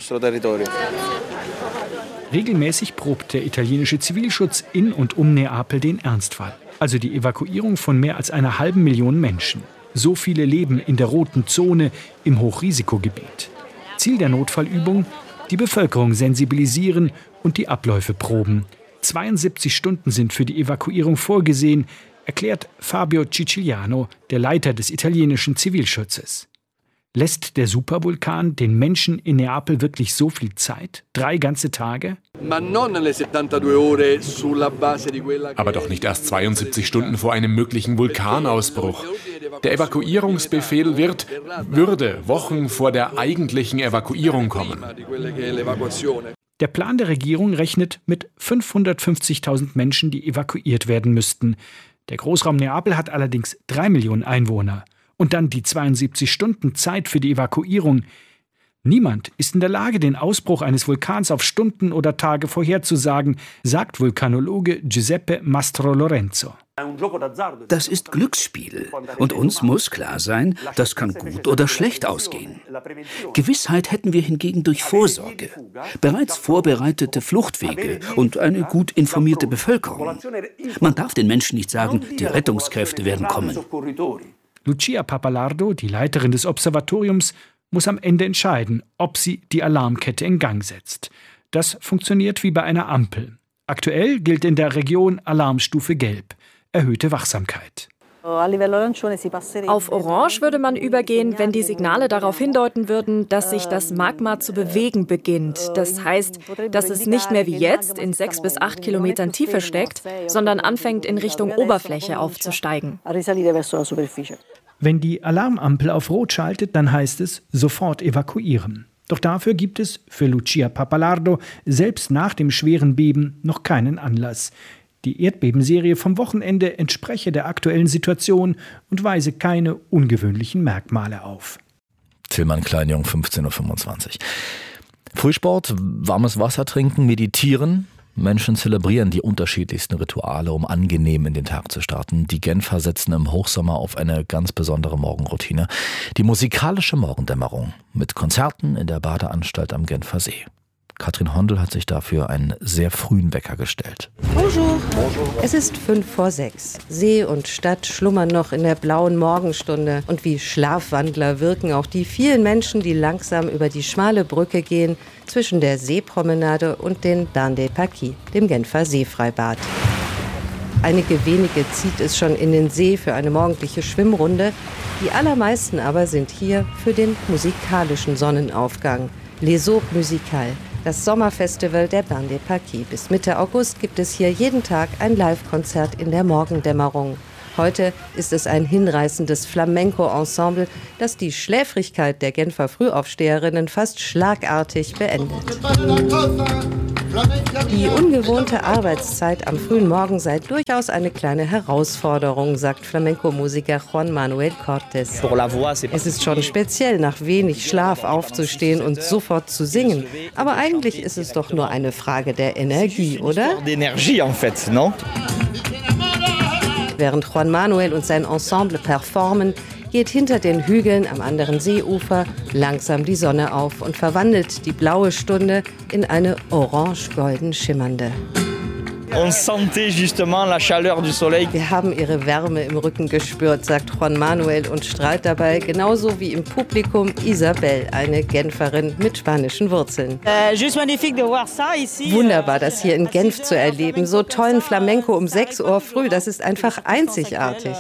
Regelmäßig probt der italienische Zivilschutz in und um Neapel den Ernstfall. Also die Evakuierung von mehr als einer halben Million Menschen. So viele leben in der roten Zone im Hochrisikogebiet. Ziel der Notfallübung: die Bevölkerung sensibilisieren und die Abläufe proben. zweiundsiebzig Stunden sind für die Evakuierung vorgesehen, erklärt Fabio Ciciliano, der Leiter des italienischen Zivilschutzes. Lässt der Supervulkan den Menschen in Neapel wirklich so viel Zeit? Drei ganze Tage? Aber doch nicht erst zweiundsiebzig Stunden vor einem möglichen Vulkanausbruch. Der Evakuierungsbefehl wird, würde Wochen vor der eigentlichen Evakuierung kommen. Der Plan der Regierung rechnet mit fünfhundertfünfzigtausend Menschen, die evakuiert werden müssten. Der Großraum Neapel hat allerdings drei Millionen Einwohner. Und dann die zweiundsiebzig Stunden Zeit für die Evakuierung. Niemand ist in der Lage, den Ausbruch eines Vulkans auf Stunden oder Tage vorherzusagen, sagt Vulkanologe Giuseppe Mastrolorenzo. Das ist Glücksspiel. Und uns muss klar sein, das kann gut oder schlecht ausgehen. Gewissheit hätten wir hingegen durch Vorsorge, bereits vorbereitete Fluchtwege und eine gut informierte Bevölkerung. Man darf den Menschen nicht sagen, die Rettungskräfte werden kommen. Lucia Pappalardo, die Leiterin des Observatoriums, muss am Ende entscheiden, ob sie die Alarmkette in Gang setzt. Das funktioniert wie bei einer Ampel. Aktuell gilt in der Region Alarmstufe Gelb, erhöhte Wachsamkeit. Auf Orange würde man übergehen, wenn die Signale darauf hindeuten würden, dass sich das Magma zu bewegen beginnt. Das heißt, dass es nicht mehr wie jetzt in sechs bis acht Kilometern Tiefe steckt, sondern anfängt in Richtung Oberfläche aufzusteigen. Wenn die Alarmampel auf Rot schaltet, dann heißt es sofort evakuieren. Doch dafür gibt es für Lucia Pappalardo selbst nach dem schweren Beben noch keinen Anlass. Die Erdbebenserie vom Wochenende entspreche der aktuellen Situation und weise keine ungewöhnlichen Merkmale auf. Tillmann Kleinjung, fünfzehn Uhr fünfundzwanzig. Frühsport, warmes Wasser trinken, meditieren. Menschen zelebrieren die unterschiedlichsten Rituale, um angenehm in den Tag zu starten. Die Genfer setzen im Hochsommer auf eine ganz besondere Morgenroutine. Die musikalische Morgendämmerung mit Konzerten in der Badeanstalt am Genfer See. Katrin Hondel hat sich dafür einen sehr frühen Wecker gestellt. Bonjour. Es ist fünf vor sechs. See und Stadt schlummern noch in der blauen Morgenstunde. Und wie Schlafwandler wirken auch die vielen Menschen, die langsam über die schmale Brücke gehen zwischen der Seepromenade und den Bains des Paquis, dem Genfer Seefreibad. Einige wenige zieht es schon in den See für eine morgendliche Schwimmrunde. Die allermeisten aber sind hier für den musikalischen Sonnenaufgang. Les Eaux Musicales, das Sommerfestival der Bains des Paquis. Bis Mitte August gibt es hier jeden Tag ein Live-Konzert in der Morgendämmerung. Heute ist es ein hinreißendes Flamenco-Ensemble, das die Schläfrigkeit der Genfer Frühaufsteherinnen fast schlagartig beendet. Die ungewohnte Arbeitszeit am frühen Morgen sei durchaus eine kleine Herausforderung, sagt Flamenco-Musiker Juan Manuel Cortés. Es ist schon speziell, nach wenig Schlaf aufzustehen und sofort zu singen. Aber eigentlich ist es doch nur eine Frage der Energie, oder? Während Juan Manuel und sein Ensemble performen, geht hinter den Hügeln am anderen Seeufer langsam die Sonne auf und verwandelt die blaue Stunde in eine orange-golden schimmernde. Wir haben ihre Wärme im Rücken gespürt, sagt Juan Manuel und strahlt dabei genauso wie im Publikum Isabel, eine Genferin mit spanischen Wurzeln. Wunderbar, das hier in Genf zu erleben. So tollen Flamenco um sechs Uhr früh, das ist einfach einzigartig.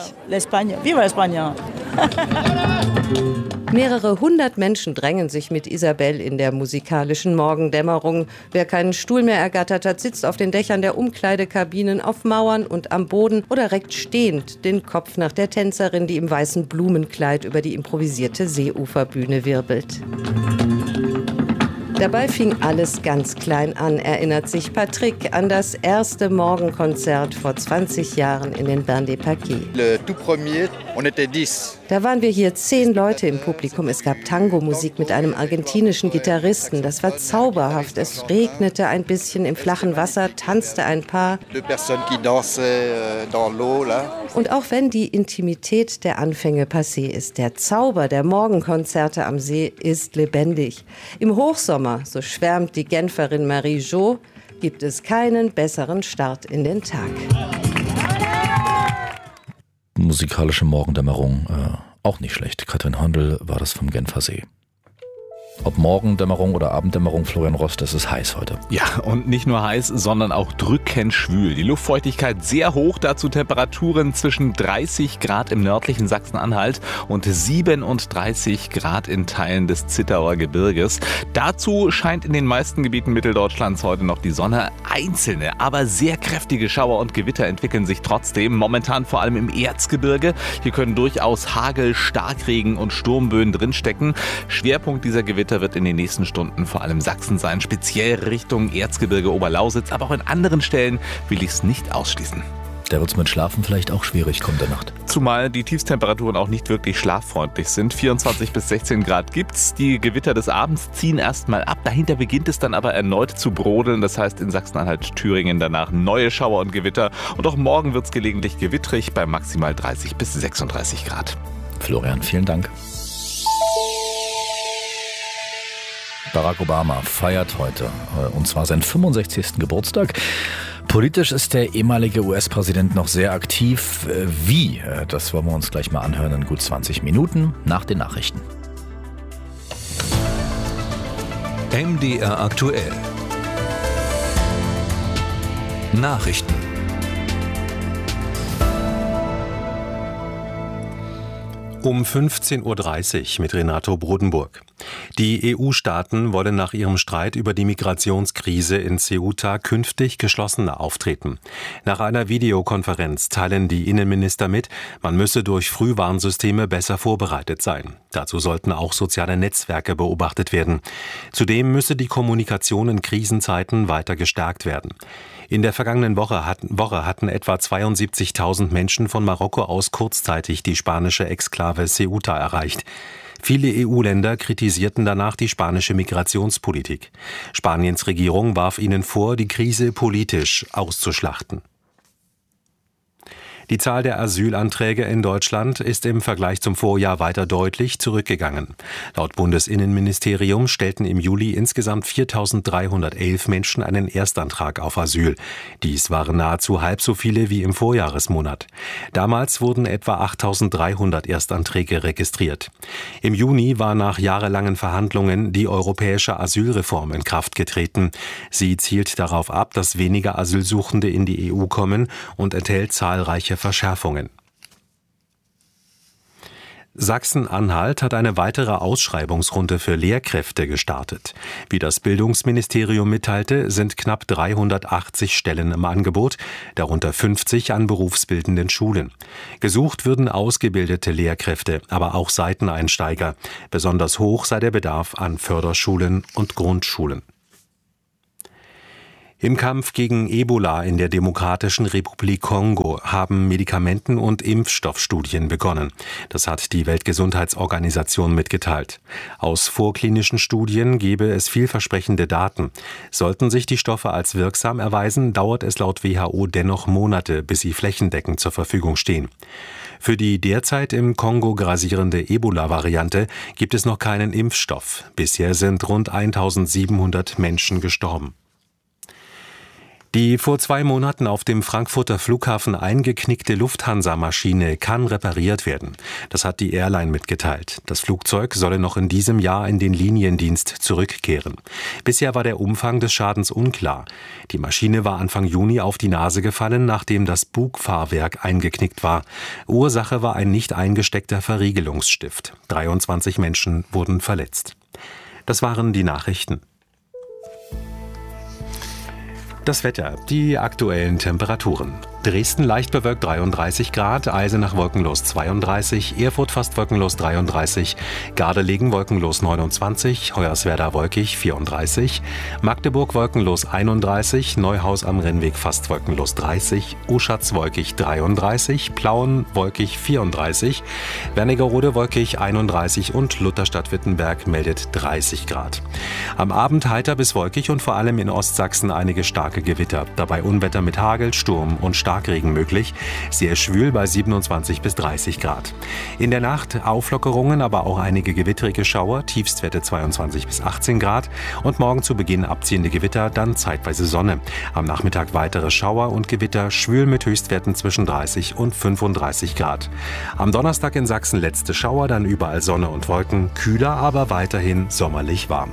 Mehrere hundert Menschen drängen sich mit Isabel in der musikalischen Morgendämmerung. Wer keinen Stuhl mehr ergattert hat, sitzt auf den Dächern der Umkleidekabinen, auf Mauern und am Boden oder reckt stehend den Kopf nach der Tänzerin, die im weißen Blumenkleid über die improvisierte Seeuferbühne wirbelt. Dabei fing alles ganz klein an, erinnert sich Patrick an das erste Morgenkonzert vor zwanzig Jahren in den Bains des Paquis. Da waren wir hier zehn Leute im Publikum. Es gab Tango-Musik mit einem argentinischen Gitarristen. Das war zauberhaft. Es regnete ein bisschen im flachen Wasser, tanzte ein Paar. Und auch wenn die Intimität der Anfänge passé ist, der Zauber der Morgenkonzerte am See ist lebendig. Im Hochsommer, so schwärmt die Genferin Marie Jo, gibt es keinen besseren Start in den Tag. Musikalische Morgendämmerung, äh, auch nicht schlecht. Katrin Hondel war das vom Genfer See. Ob Morgendämmerung oder Abenddämmerung, Florian Rost, das ist heiß heute. Ja, und nicht nur heiß, sondern auch drückend schwül. Die Luftfeuchtigkeit sehr hoch, dazu Temperaturen zwischen dreißig Grad im nördlichen Sachsen-Anhalt und siebenunddreißig Grad in Teilen des Zittauer Gebirges. Dazu scheint in den meisten Gebieten Mitteldeutschlands heute noch die Sonne. Einzelne, aber sehr kräftige Schauer und Gewitter entwickeln sich trotzdem, momentan vor allem im Erzgebirge. Hier können durchaus Hagel, Starkregen und Sturmböen drinstecken. Schwerpunkt dieser Gewitter wird in den nächsten Stunden vor allem Sachsen sein, speziell Richtung Erzgebirge, Oberlausitz, aber auch in anderen Stellen will ich es nicht ausschließen. Da wird es mit Schlafen vielleicht auch schwierig kommende Nacht. Zumal die Tiefstemperaturen auch nicht wirklich schlaffreundlich sind. vierundzwanzig bis sechzehn Grad gibt's. Die Gewitter des Abends ziehen erstmal ab. Dahinter beginnt es dann aber erneut zu brodeln. Das heißt in Sachsen-Anhalt, Thüringen danach neue Schauer und Gewitter. Und auch morgen wird es gelegentlich gewittrig bei maximal dreißig bis sechsunddreißig Grad. Florian, vielen Dank. Barack Obama feiert heute, und zwar seinen fünfundsechzigsten Geburtstag. Politisch ist der ehemalige U S-Präsident noch sehr aktiv. Wie? Das wollen wir uns gleich mal anhören in gut zwanzig Minuten nach den Nachrichten. M D R aktuell. Nachrichten. Um fünfzehn Uhr dreißig mit Renato Bodenburg. Die E U-Staaten wollen nach ihrem Streit über die Migrationskrise in Ceuta künftig geschlossener auftreten. Nach einer Videokonferenz teilen die Innenminister mit, man müsse durch Frühwarnsysteme besser vorbereitet sein. Dazu sollten auch soziale Netzwerke beobachtet werden. Zudem müsse die Kommunikation in Krisenzeiten weiter gestärkt werden. In der vergangenen Woche hatten, Woche hatten etwa zweiundsiebzigtausend Menschen von Marokko aus kurzzeitig die spanische Exklave Ceuta erreicht. Viele E U-Länder kritisierten danach die spanische Migrationspolitik. Spaniens Regierung warf ihnen vor, die Krise politisch auszuschlachten. Die Zahl der Asylanträge in Deutschland ist im Vergleich zum Vorjahr weiter deutlich zurückgegangen. Laut Bundesinnenministerium stellten im Juli insgesamt viertausenddreihundertelf Menschen einen Erstantrag auf Asyl. Dies waren nahezu halb so viele wie im Vorjahresmonat. Damals wurden etwa achttausenddreihundert Erstanträge registriert. Im Juni war nach jahrelangen Verhandlungen die europäische Asylreform in Kraft getreten. Sie zielt darauf ab, dass weniger Asylsuchende in die E U kommen und enthält zahlreiche Verschärfungen. Sachsen-Anhalt hat eine weitere Ausschreibungsrunde für Lehrkräfte gestartet. Wie das Bildungsministerium mitteilte, sind knapp dreihundertachtzig Stellen im Angebot, darunter fünfzig an berufsbildenden Schulen. Gesucht würden ausgebildete Lehrkräfte, aber auch Seiteneinsteiger. Besonders hoch sei der Bedarf an Förderschulen und Grundschulen. Im Kampf gegen Ebola in der Demokratischen Republik Kongo haben Medikamenten- und Impfstoffstudien begonnen. Das hat die Weltgesundheitsorganisation mitgeteilt. Aus vorklinischen Studien gebe es vielversprechende Daten. Sollten sich die Stoffe als wirksam erweisen, dauert es laut W H O dennoch Monate, bis sie flächendeckend zur Verfügung stehen. Für die derzeit im Kongo grassierende Ebola-Variante gibt es noch keinen Impfstoff. Bisher sind rund eintausendsiebenhundert Menschen gestorben. Die vor zwei Monaten auf dem Frankfurter Flughafen eingeknickte Lufthansa-Maschine kann repariert werden. Das hat die Airline mitgeteilt. Das Flugzeug solle noch in diesem Jahr in den Liniendienst zurückkehren. Bisher war der Umfang des Schadens unklar. Die Maschine war Anfang Juni auf die Nase gefallen, nachdem das Bugfahrwerk eingeknickt war. Ursache war ein nicht eingesteckter Verriegelungsstift. dreiundzwanzig Menschen wurden verletzt. Das waren die Nachrichten. Das Wetter, die aktuellen Temperaturen. Dresden leicht bewölkt dreiunddreißig Grad, Eisenach wolkenlos zweiunddreißig, Erfurt fast wolkenlos dreiunddreißig, Gardelegen wolkenlos neunundzwanzig, Hoyerswerda wolkig vierunddreißig, Magdeburg wolkenlos einunddreißig, Neuhaus am Rennweg fast wolkenlos dreißig, Uschatz wolkig dreiunddreißig, Plauen wolkig vierunddreißig, Wernigerode wolkig einunddreißig und Lutherstadt-Wittenberg meldet dreißig Grad. Am Abend heiter bis wolkig und vor allem in Ostsachsen einige starke Gewitter, dabei Unwetter mit Hagel, Sturm und Starkregen möglich, sehr schwül bei siebenundzwanzig bis dreißig Grad. In der Nacht Auflockerungen, aber auch einige gewittrige Schauer, Tiefstwerte zweiundzwanzig bis achtzehn Grad und morgen zu Beginn abziehende Gewitter, dann zeitweise Sonne. Am Nachmittag weitere Schauer und Gewitter, schwül mit Höchstwerten zwischen dreißig und fünfunddreißig Grad. Am Donnerstag in Sachsen letzte Schauer, dann überall Sonne und Wolken, kühler, aber weiterhin sommerlich warm.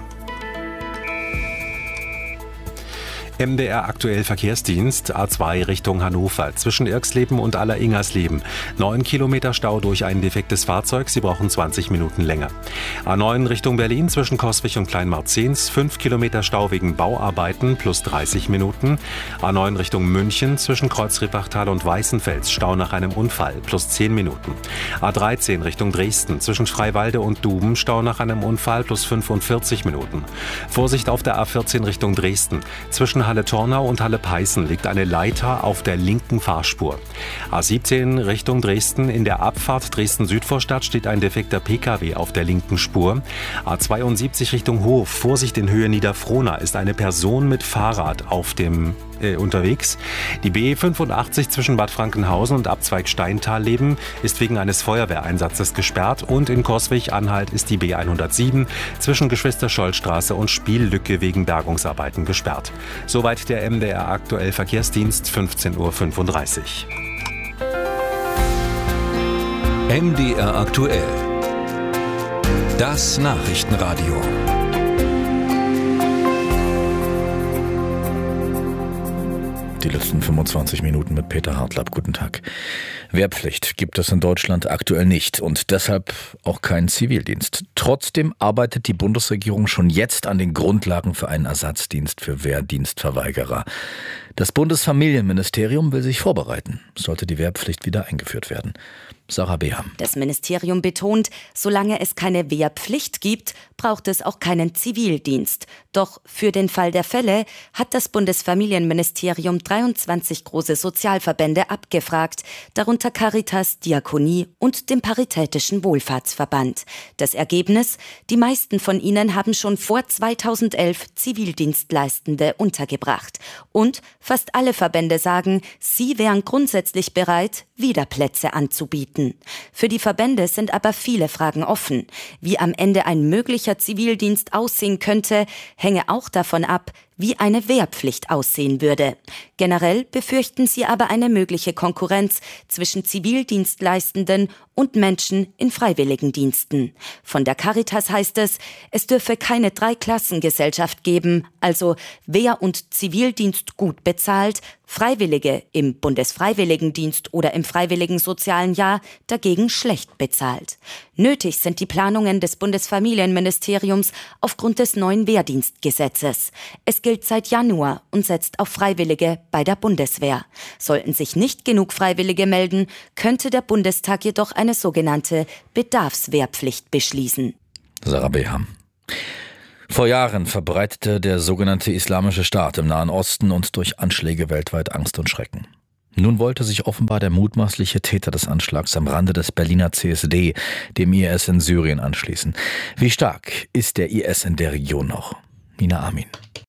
M D R aktuell Verkehrsdienst, A zwei Richtung Hannover, zwischen Irxleben und Aller-Ingersleben. Neun Kilometer Stau durch ein defektes Fahrzeug, Sie brauchen zwanzig Minuten länger. A neun Richtung Berlin, zwischen Coswig und Kleinmarzens, fünf Kilometer Stau wegen Bauarbeiten, plus dreißig Minuten. A neun Richtung München, zwischen Kreuzrippachtal und Weißenfels, Stau nach einem Unfall, plus zehn Minuten. A dreizehn Richtung Dresden, zwischen Freiwalde und Duben, Stau nach einem Unfall, plus fünfundvierzig Minuten. Vorsicht auf der A vierzehn Richtung Dresden, zwischen Halle-Tornau und Halle-Peißen liegt eine Leiter auf der linken Fahrspur. A siebzehn Richtung Dresden, in der Abfahrt Dresden-Südvorstadt steht ein defekter P K W auf der linken Spur. A zweiundsiebzig Richtung Hof, Vorsicht in Höhe Niederfrohna, ist eine Person mit Fahrrad auf dem äh, unterwegs. Die B fünfundachtzig zwischen Bad Frankenhausen und Abzweig Steintalleben ist wegen eines Feuerwehreinsatzes gesperrt und in Coswig-Anhalt ist die B hundertsieben zwischen Geschwister-Scholl-Straße und Spiellücke wegen Bergungsarbeiten gesperrt. Soweit der M D R aktuell Verkehrsdienst, fünfzehn Uhr fünfunddreißig. M D R aktuell. Das Nachrichtenradio. Die letzten fünfundzwanzig Minuten mit Peter Hartlapp. Guten Tag. Wehrpflicht gibt es in Deutschland aktuell nicht und deshalb auch keinen Zivildienst. Trotzdem arbeitet die Bundesregierung schon jetzt an den Grundlagen für einen Ersatzdienst für Wehrdienstverweigerer. Das Bundesfamilienministerium will sich vorbereiten, sollte die Wehrpflicht wieder eingeführt werden. Sarah Beham. Das Ministerium betont, solange es keine Wehrpflicht gibt, braucht es auch keinen Zivildienst. Doch für den Fall der Fälle hat das Bundesfamilienministerium dreiundzwanzig große Sozialverbände abgefragt, darunter Caritas, Diakonie und dem Paritätischen Wohlfahrtsverband. Das Ergebnis? Die meisten von ihnen haben schon vor zweitausendelf Zivildienstleistende untergebracht. Und Fast alle Verbände sagen, sie wären grundsätzlich bereit, wieder Plätze anzubieten. Für die Verbände sind aber viele Fragen offen. Wie am Ende ein möglicher Zivildienst aussehen könnte, hänge auch davon ab, wie eine Wehrpflicht aussehen würde. Generell befürchten sie aber eine mögliche Konkurrenz zwischen Zivildienstleistenden und Menschen in Freiwilligendiensten. Von der Caritas heißt es, es dürfe keine Dreiklassengesellschaft geben, also Wehr- und Zivildienst gut bezahlt, Freiwillige im Bundesfreiwilligendienst oder im Freiwilligen Sozialen Jahr dagegen schlecht bezahlt. Nötig sind die Planungen des Bundesfamilienministeriums aufgrund des neuen Wehrdienstgesetzes. Es gilt seit Januar und setzt auf Freiwillige bei der Bundeswehr. Sollten sich nicht genug Freiwillige melden, könnte der Bundestag jedoch eine sogenannte Bedarfswehrpflicht beschließen. Sarah Beham. Vor Jahren verbreitete der sogenannte Islamische Staat im Nahen Osten und durch Anschläge weltweit Angst und Schrecken. Nun wollte sich offenbar der mutmaßliche Täter des Anschlags am Rande des Berliner C S D dem I S in Syrien anschließen. Wie stark ist der I S in der Region noch? Nina Amin.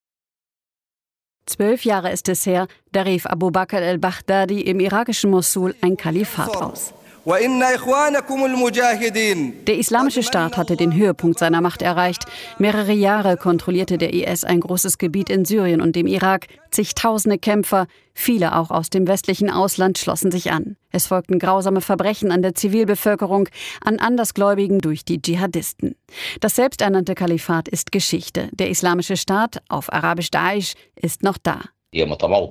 Zwölf Jahre ist es her, da rief Abu Bakr al-Baghdadi im irakischen Mosul ein Kalifat aus. Der Islamische Staat hatte den Höhepunkt seiner Macht erreicht. Mehrere Jahre kontrollierte der I S ein großes Gebiet in Syrien und dem Irak. Zigtausende Kämpfer, viele auch aus dem westlichen Ausland, schlossen sich an. Es folgten grausame Verbrechen an der Zivilbevölkerung, an Andersgläubigen durch die Dschihadisten. Das selbsternannte Kalifat ist Geschichte. Der Islamische Staat, auf Arabisch Daesh, ist noch da. Sie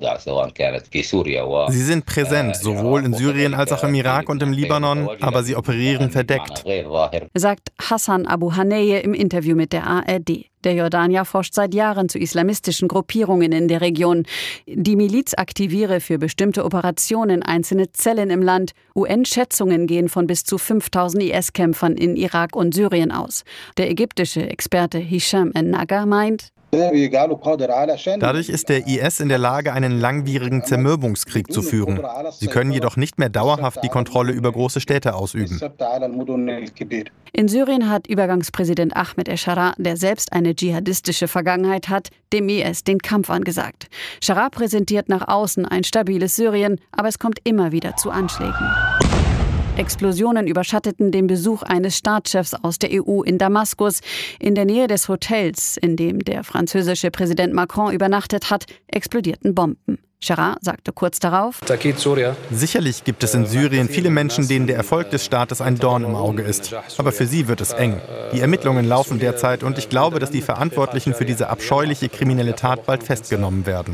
sind präsent, sowohl in Syrien als auch im Irak und im Libanon, aber sie operieren verdeckt, sagt Hassan Abu Haneye im Interview mit der A R D. Der Jordanier forscht seit Jahren zu islamistischen Gruppierungen in der Region. Die Miliz aktiviere für bestimmte Operationen einzelne Zellen im Land. U N-Schätzungen gehen von bis zu fünftausend I S-Kämpfern in Irak und Syrien aus. Der ägyptische Experte Hisham en-Naga meint, dadurch ist der I S in der Lage, einen langwierigen Zermürbungskrieg zu führen. Sie können jedoch nicht mehr dauerhaft die Kontrolle über große Städte ausüben. In Syrien hat Übergangspräsident Ahmed el-Sharaa, der selbst eine dschihadistische Vergangenheit hat, dem I S den Kampf angesagt. Sharaa präsentiert nach außen ein stabiles Syrien, aber es kommt immer wieder zu Anschlägen. Explosionen überschatteten den Besuch eines Staatschefs aus der E U in Damaskus. In der Nähe des Hotels, in dem der französische Präsident Macron übernachtet hat, explodierten Bomben. Sharaa sagte kurz darauf: Sicherlich gibt es in Syrien viele Menschen, denen der Erfolg des Staates ein Dorn im Auge ist. Aber für sie wird es eng. Die Ermittlungen laufen derzeit und ich glaube, dass die Verantwortlichen für diese abscheuliche kriminelle Tat bald festgenommen werden.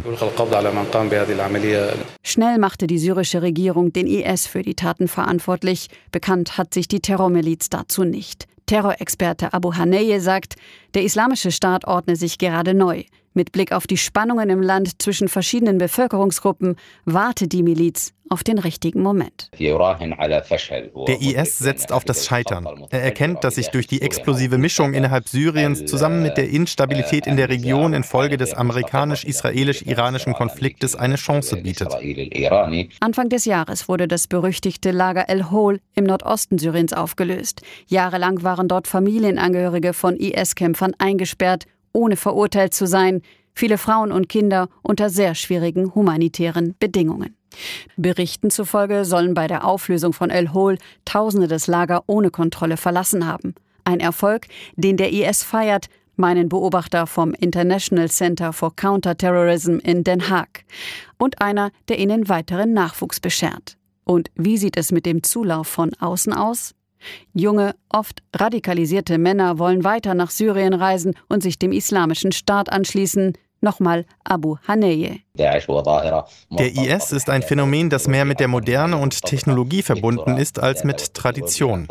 Schnell machte die syrische Regierung den I S für die Taten verantwortlich. Bekannt hat sich die Terrormiliz dazu nicht. Terrorexperte Abu Haneye sagt, der Islamische Staat ordne sich gerade neu. Mit Blick auf die Spannungen im Land zwischen verschiedenen Bevölkerungsgruppen warte die Miliz auf den richtigen Moment. Der I S setzt auf das Scheitern. Er erkennt, dass sich durch die explosive Mischung innerhalb Syriens zusammen mit der Instabilität in der Region infolge des amerikanisch-israelisch-iranischen Konfliktes eine Chance bietet. Anfang des Jahres wurde das berüchtigte Lager El-Hol im Nordosten Syriens aufgelöst. Jahrelang waren dort Familienangehörige von I S-Kämpfern eingesperrt, ohne verurteilt zu sein. Viele Frauen und Kinder unter sehr schwierigen humanitären Bedingungen. Berichten zufolge sollen bei der Auflösung von El-Hol Tausende das Lager ohne Kontrolle verlassen haben. Ein Erfolg, den der I S feiert, meinen Beobachter vom International Center for Counterterrorism in Den Haag. Und einer, der ihnen weiteren Nachwuchs beschert. Und wie sieht es mit dem Zulauf von außen aus? Junge, oft radikalisierte Männer wollen weiter nach Syrien reisen und sich dem Islamischen Staat anschließen. Nochmal Abu Haneye. Der I S ist ein Phänomen, das mehr mit der Moderne und Technologie verbunden ist als mit Tradition.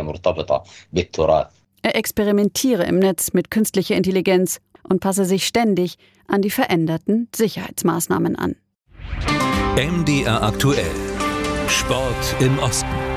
Er experimentiere im Netz mit künstlicher Intelligenz und passe sich ständig an die veränderten Sicherheitsmaßnahmen an. M D R aktuell. Sport im Osten.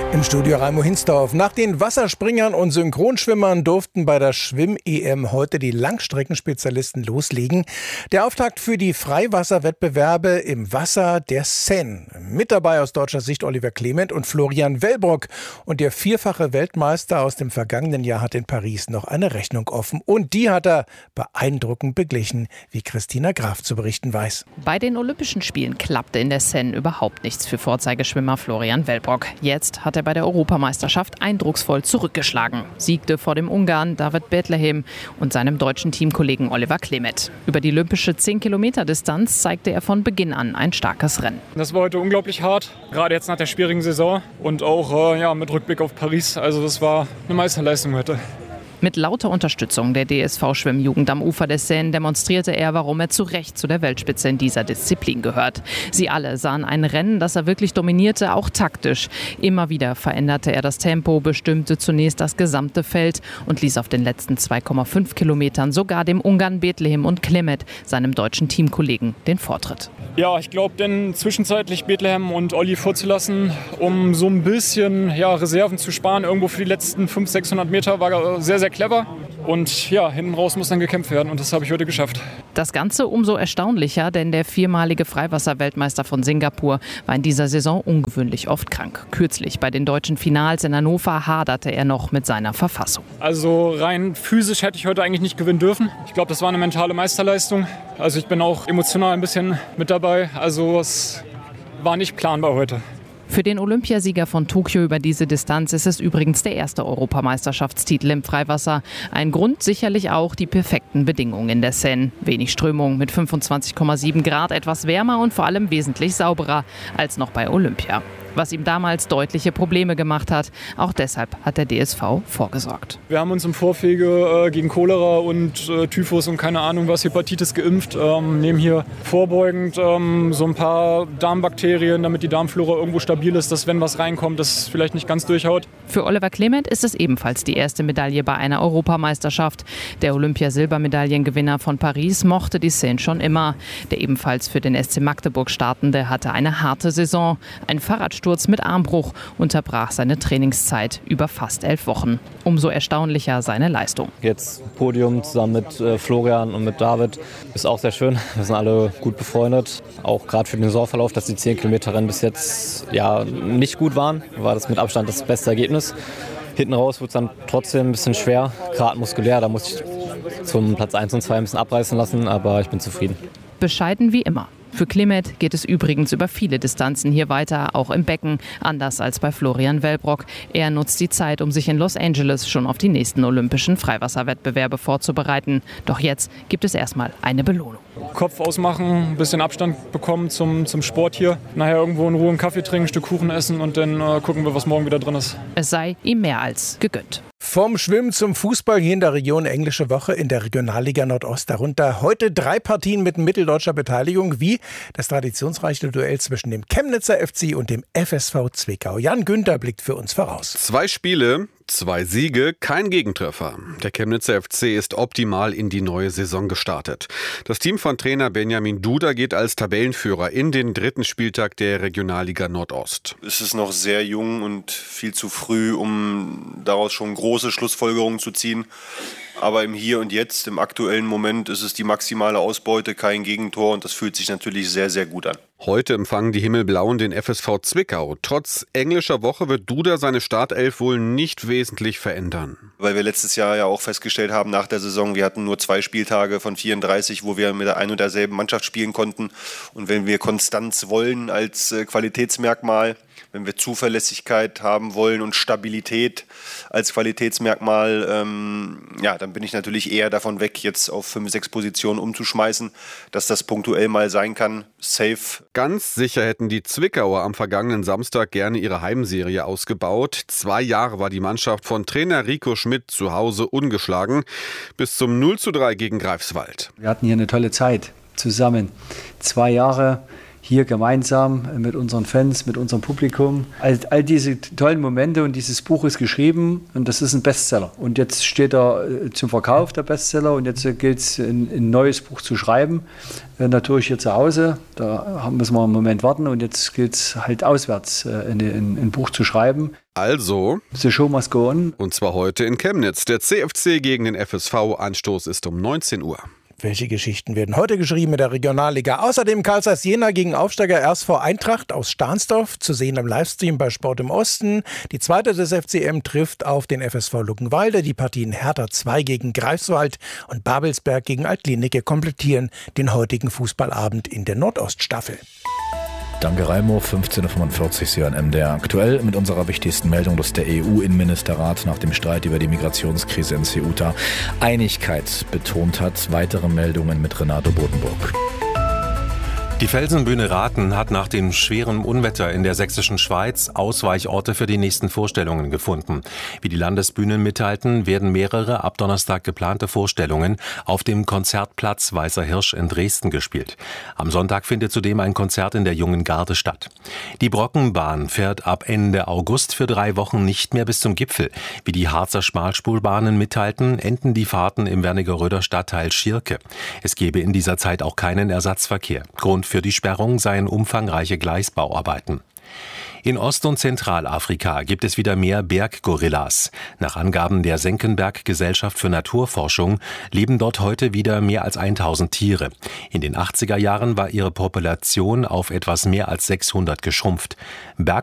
Im Studio Raimo Hinsdorf. Nach den Wasserspringern und Synchronschwimmern durften bei der Schwimm-E M heute die Langstreckenspezialisten loslegen. Der Auftakt für die Freiwasserwettbewerbe im Wasser der Seine. Mit dabei aus deutscher Sicht Oliver Clement und Florian Wellbrock. Und der vierfache Weltmeister aus dem vergangenen Jahr hat in Paris noch eine Rechnung offen. Und die hat er beeindruckend beglichen, wie Christina Graf zu berichten weiß. Bei den Olympischen Spielen klappte in der Seine überhaupt nichts für Vorzeigeschwimmer Florian Wellbrock. Jetzt hat er bei der Europameisterschaft eindrucksvoll zurückgeschlagen. Siegte vor dem Ungarn David Bethlehem und seinem deutschen Teamkollegen Oliver Clement. Über die olympische zehn Kilometer Distanz zeigte er von Beginn an ein starkes Rennen. Das war heute unglaublich hart, gerade jetzt nach der schwierigen Saison und auch äh, ja, mit Rückblick auf Paris. Also das war eine Meisterleistung heute. Mit lauter Unterstützung der D S V-Schwimmjugend am Ufer der Seine demonstrierte er, warum er zu Recht zu der Weltspitze in dieser Disziplin gehört. Sie alle sahen ein Rennen, das er wirklich dominierte, auch taktisch. Immer wieder veränderte er das Tempo, bestimmte zunächst das gesamte Feld und ließ auf den letzten zwei Komma fünf Kilometern sogar dem Ungarn Bethlehem und Clement, seinem deutschen Teamkollegen, den Vortritt. Ja, ich glaube, denn zwischenzeitlich Bethlehem und Olli vorzulassen, um so ein bisschen ja, Reserven zu sparen, irgendwo für die letzten fünfhundert, sechshundert Meter, war sehr, sehr clever. Und ja, hinten raus muss dann gekämpft werden und das habe ich heute geschafft. Das Ganze umso erstaunlicher, denn der viermalige Freiwasser-Weltmeister von Singapur war in dieser Saison ungewöhnlich oft krank. Kürzlich bei den deutschen Finals in Hannover haderte er noch mit seiner Verfassung. Also rein physisch hätte ich heute eigentlich nicht gewinnen dürfen. Ich glaube, das war eine mentale Meisterleistung. Also ich bin auch emotional ein bisschen mit dabei. Also es war nicht planbar heute. Für den Olympiasieger von Tokio über diese Distanz ist es übrigens der erste Europameisterschaftstitel im Freiwasser. Ein Grund sicherlich auch die perfekten Bedingungen in der Seine. Wenig Strömung mit fünfundzwanzig Komma sieben Grad, etwas wärmer und vor allem wesentlich sauberer als noch bei Olympia. Was ihm damals deutliche Probleme gemacht hat. Auch deshalb hat der D S V vorgesorgt. Wir haben uns im Vorwege äh, gegen Cholera und äh, Typhus und keine Ahnung was, Hepatitis geimpft. Ähm, nehmen hier vorbeugend ähm, so ein paar Darmbakterien, damit die Darmflora irgendwo stabil ist, dass wenn was reinkommt, das vielleicht nicht ganz durchhaut. Für Oliver Clement ist es ebenfalls die erste Medaille bei einer Europameisterschaft. Der Olympiasilbermedaillengewinner von Paris mochte die Seine schon immer. Der ebenfalls für den S C Magdeburg startende hatte eine harte Saison. Ein Fahrradsturz mit Armbruch unterbrach seine Trainingszeit über fast elf Wochen. Umso erstaunlicher seine Leistung. Jetzt Podium zusammen mit äh, Florian und mit David ist auch sehr schön. Wir sind alle gut befreundet. Auch gerade für den Saisonverlauf, dass die zehn Kilometer Rennen bis jetzt ja, nicht gut waren, war das mit Abstand das beste Ergebnis. Hinten raus wurde es dann trotzdem ein bisschen schwer, gerade muskulär. Da musste ich zum Platz eins und zwei ein bisschen abreißen lassen, aber ich bin zufrieden. Bescheiden wie immer. Für Clement geht es übrigens über viele Distanzen hier weiter, auch im Becken, anders als bei Florian Wellbrock. Er nutzt die Zeit, um sich in Los Angeles schon auf die nächsten olympischen Freiwasserwettbewerbe vorzubereiten. Doch jetzt gibt es erstmal eine Belohnung. Kopf ausmachen, ein bisschen Abstand bekommen zum, zum Sport hier. Nachher irgendwo in Ruhe einen Kaffee trinken, ein Stück Kuchen essen und dann äh, gucken wir, was morgen wieder drin ist. Es sei ihm mehr als gegönnt. Vom Schwimmen zum Fußball hier in der Region Englische Woche in der Regionalliga Nordost. Darunter heute drei Partien mit mitteldeutscher Beteiligung, wie das traditionsreiche Duell zwischen dem Chemnitzer F C und dem F S V Zwickau. Jan Günther blickt für uns voraus. Zwei Spiele, zwei Siege, kein Gegentreffer. Der Chemnitzer F C ist optimal in die neue Saison gestartet. Das Team von Trainer Benjamin Duda geht als Tabellenführer in den dritten Spieltag der Regionalliga Nordost. Es ist noch sehr jung und viel zu früh, um daraus schon große Schlussfolgerungen zu ziehen. Aber im Hier und Jetzt, im aktuellen Moment, ist es die maximale Ausbeute, kein Gegentor und das fühlt sich natürlich sehr, sehr gut an. Heute empfangen die Himmelblauen den F S V Zwickau. Trotz englischer Woche wird Duda seine Startelf wohl nicht wesentlich verändern. Weil wir letztes Jahr ja auch festgestellt haben nach der Saison, wir hatten nur zwei Spieltage von vierunddreißig, wo wir mit der ein und derselben Mannschaft spielen konnten. Und wenn wir Konstanz wollen als Qualitätsmerkmal, wenn wir Zuverlässigkeit haben wollen und Stabilität als Qualitätsmerkmal, ähm, ja, dann bin ich natürlich eher davon weg, jetzt auf fünf, sechs Positionen umzuschmeißen, dass das punktuell mal sein kann. Safe. Ganz sicher hätten die Zwickauer am vergangenen Samstag gerne ihre Heimserie ausgebaut. Zwei Jahre war die Mannschaft von Trainer Rico Schmidt zu Hause ungeschlagen, bis zum null zu drei gegen Greifswald. Wir hatten hier eine tolle Zeit zusammen. Zwei Jahre hier gemeinsam mit unseren Fans, mit unserem Publikum. All, all diese tollen Momente und dieses Buch ist geschrieben und das ist ein Bestseller. Und jetzt steht er zum Verkauf, der Bestseller, und jetzt gilt es, ein, ein neues Buch zu schreiben. Natürlich hier zu Hause, da müssen wir einen Moment warten, und jetzt gilt es halt auswärts, ein, ein, ein Buch zu schreiben. Also, The show must go on. Und zwar heute in Chemnitz. Der C F C gegen den F S V. Anstoß ist um neunzehn Uhr. Welche Geschichten werden heute geschrieben in der Regionalliga? Außerdem Carl Zeiss Jena gegen Aufsteiger R S V Eintracht aus Stahnsdorf, zu sehen im Livestream bei Sport im Osten. Die zweite des F C M trifft auf den F S V Luckenwalde. Die Partien Hertha zwei gegen Greifswald und Babelsberg gegen Altlinike komplettieren den heutigen Fußballabend in der Nordoststaffel. Danke, Raimo. fünfzehn Uhr fünfundvierzig, Sie hören M D R aktuell mit unserer wichtigsten Meldung, dass der E U-Innenministerrat nach dem Streit über die Migrationskrise in Ceuta Einigkeit betont hat. Weitere Meldungen mit Renato Bodenburg. Die Felsenbühne Rathen hat nach dem schweren Unwetter in der sächsischen Schweiz Ausweichorte für die nächsten Vorstellungen gefunden. Wie die Landesbühnen mitteilten, werden mehrere ab Donnerstag geplante Vorstellungen auf dem Konzertplatz Weißer Hirsch in Dresden gespielt. Am Sonntag findet zudem ein Konzert in der Jungen Garde statt. Die Brockenbahn fährt ab Ende August für drei Wochen nicht mehr bis zum Gipfel. Wie die Harzer Schmalspurbahnen mitteilten, enden die Fahrten im Wernigeröder Stadtteil Schirke. Es gebe in dieser Zeit auch keinen Ersatzverkehr. Grund für die Sperrung seien umfangreiche Gleisbauarbeiten. In Ost- und Zentralafrika gibt es wieder mehr Berggorillas. Nach Angaben der Senckenberg-Gesellschaft für Naturforschung leben dort heute wieder mehr als tausend Tiere. In den achtziger Jahren war ihre Population auf etwas mehr als sechshundert geschrumpft. Berg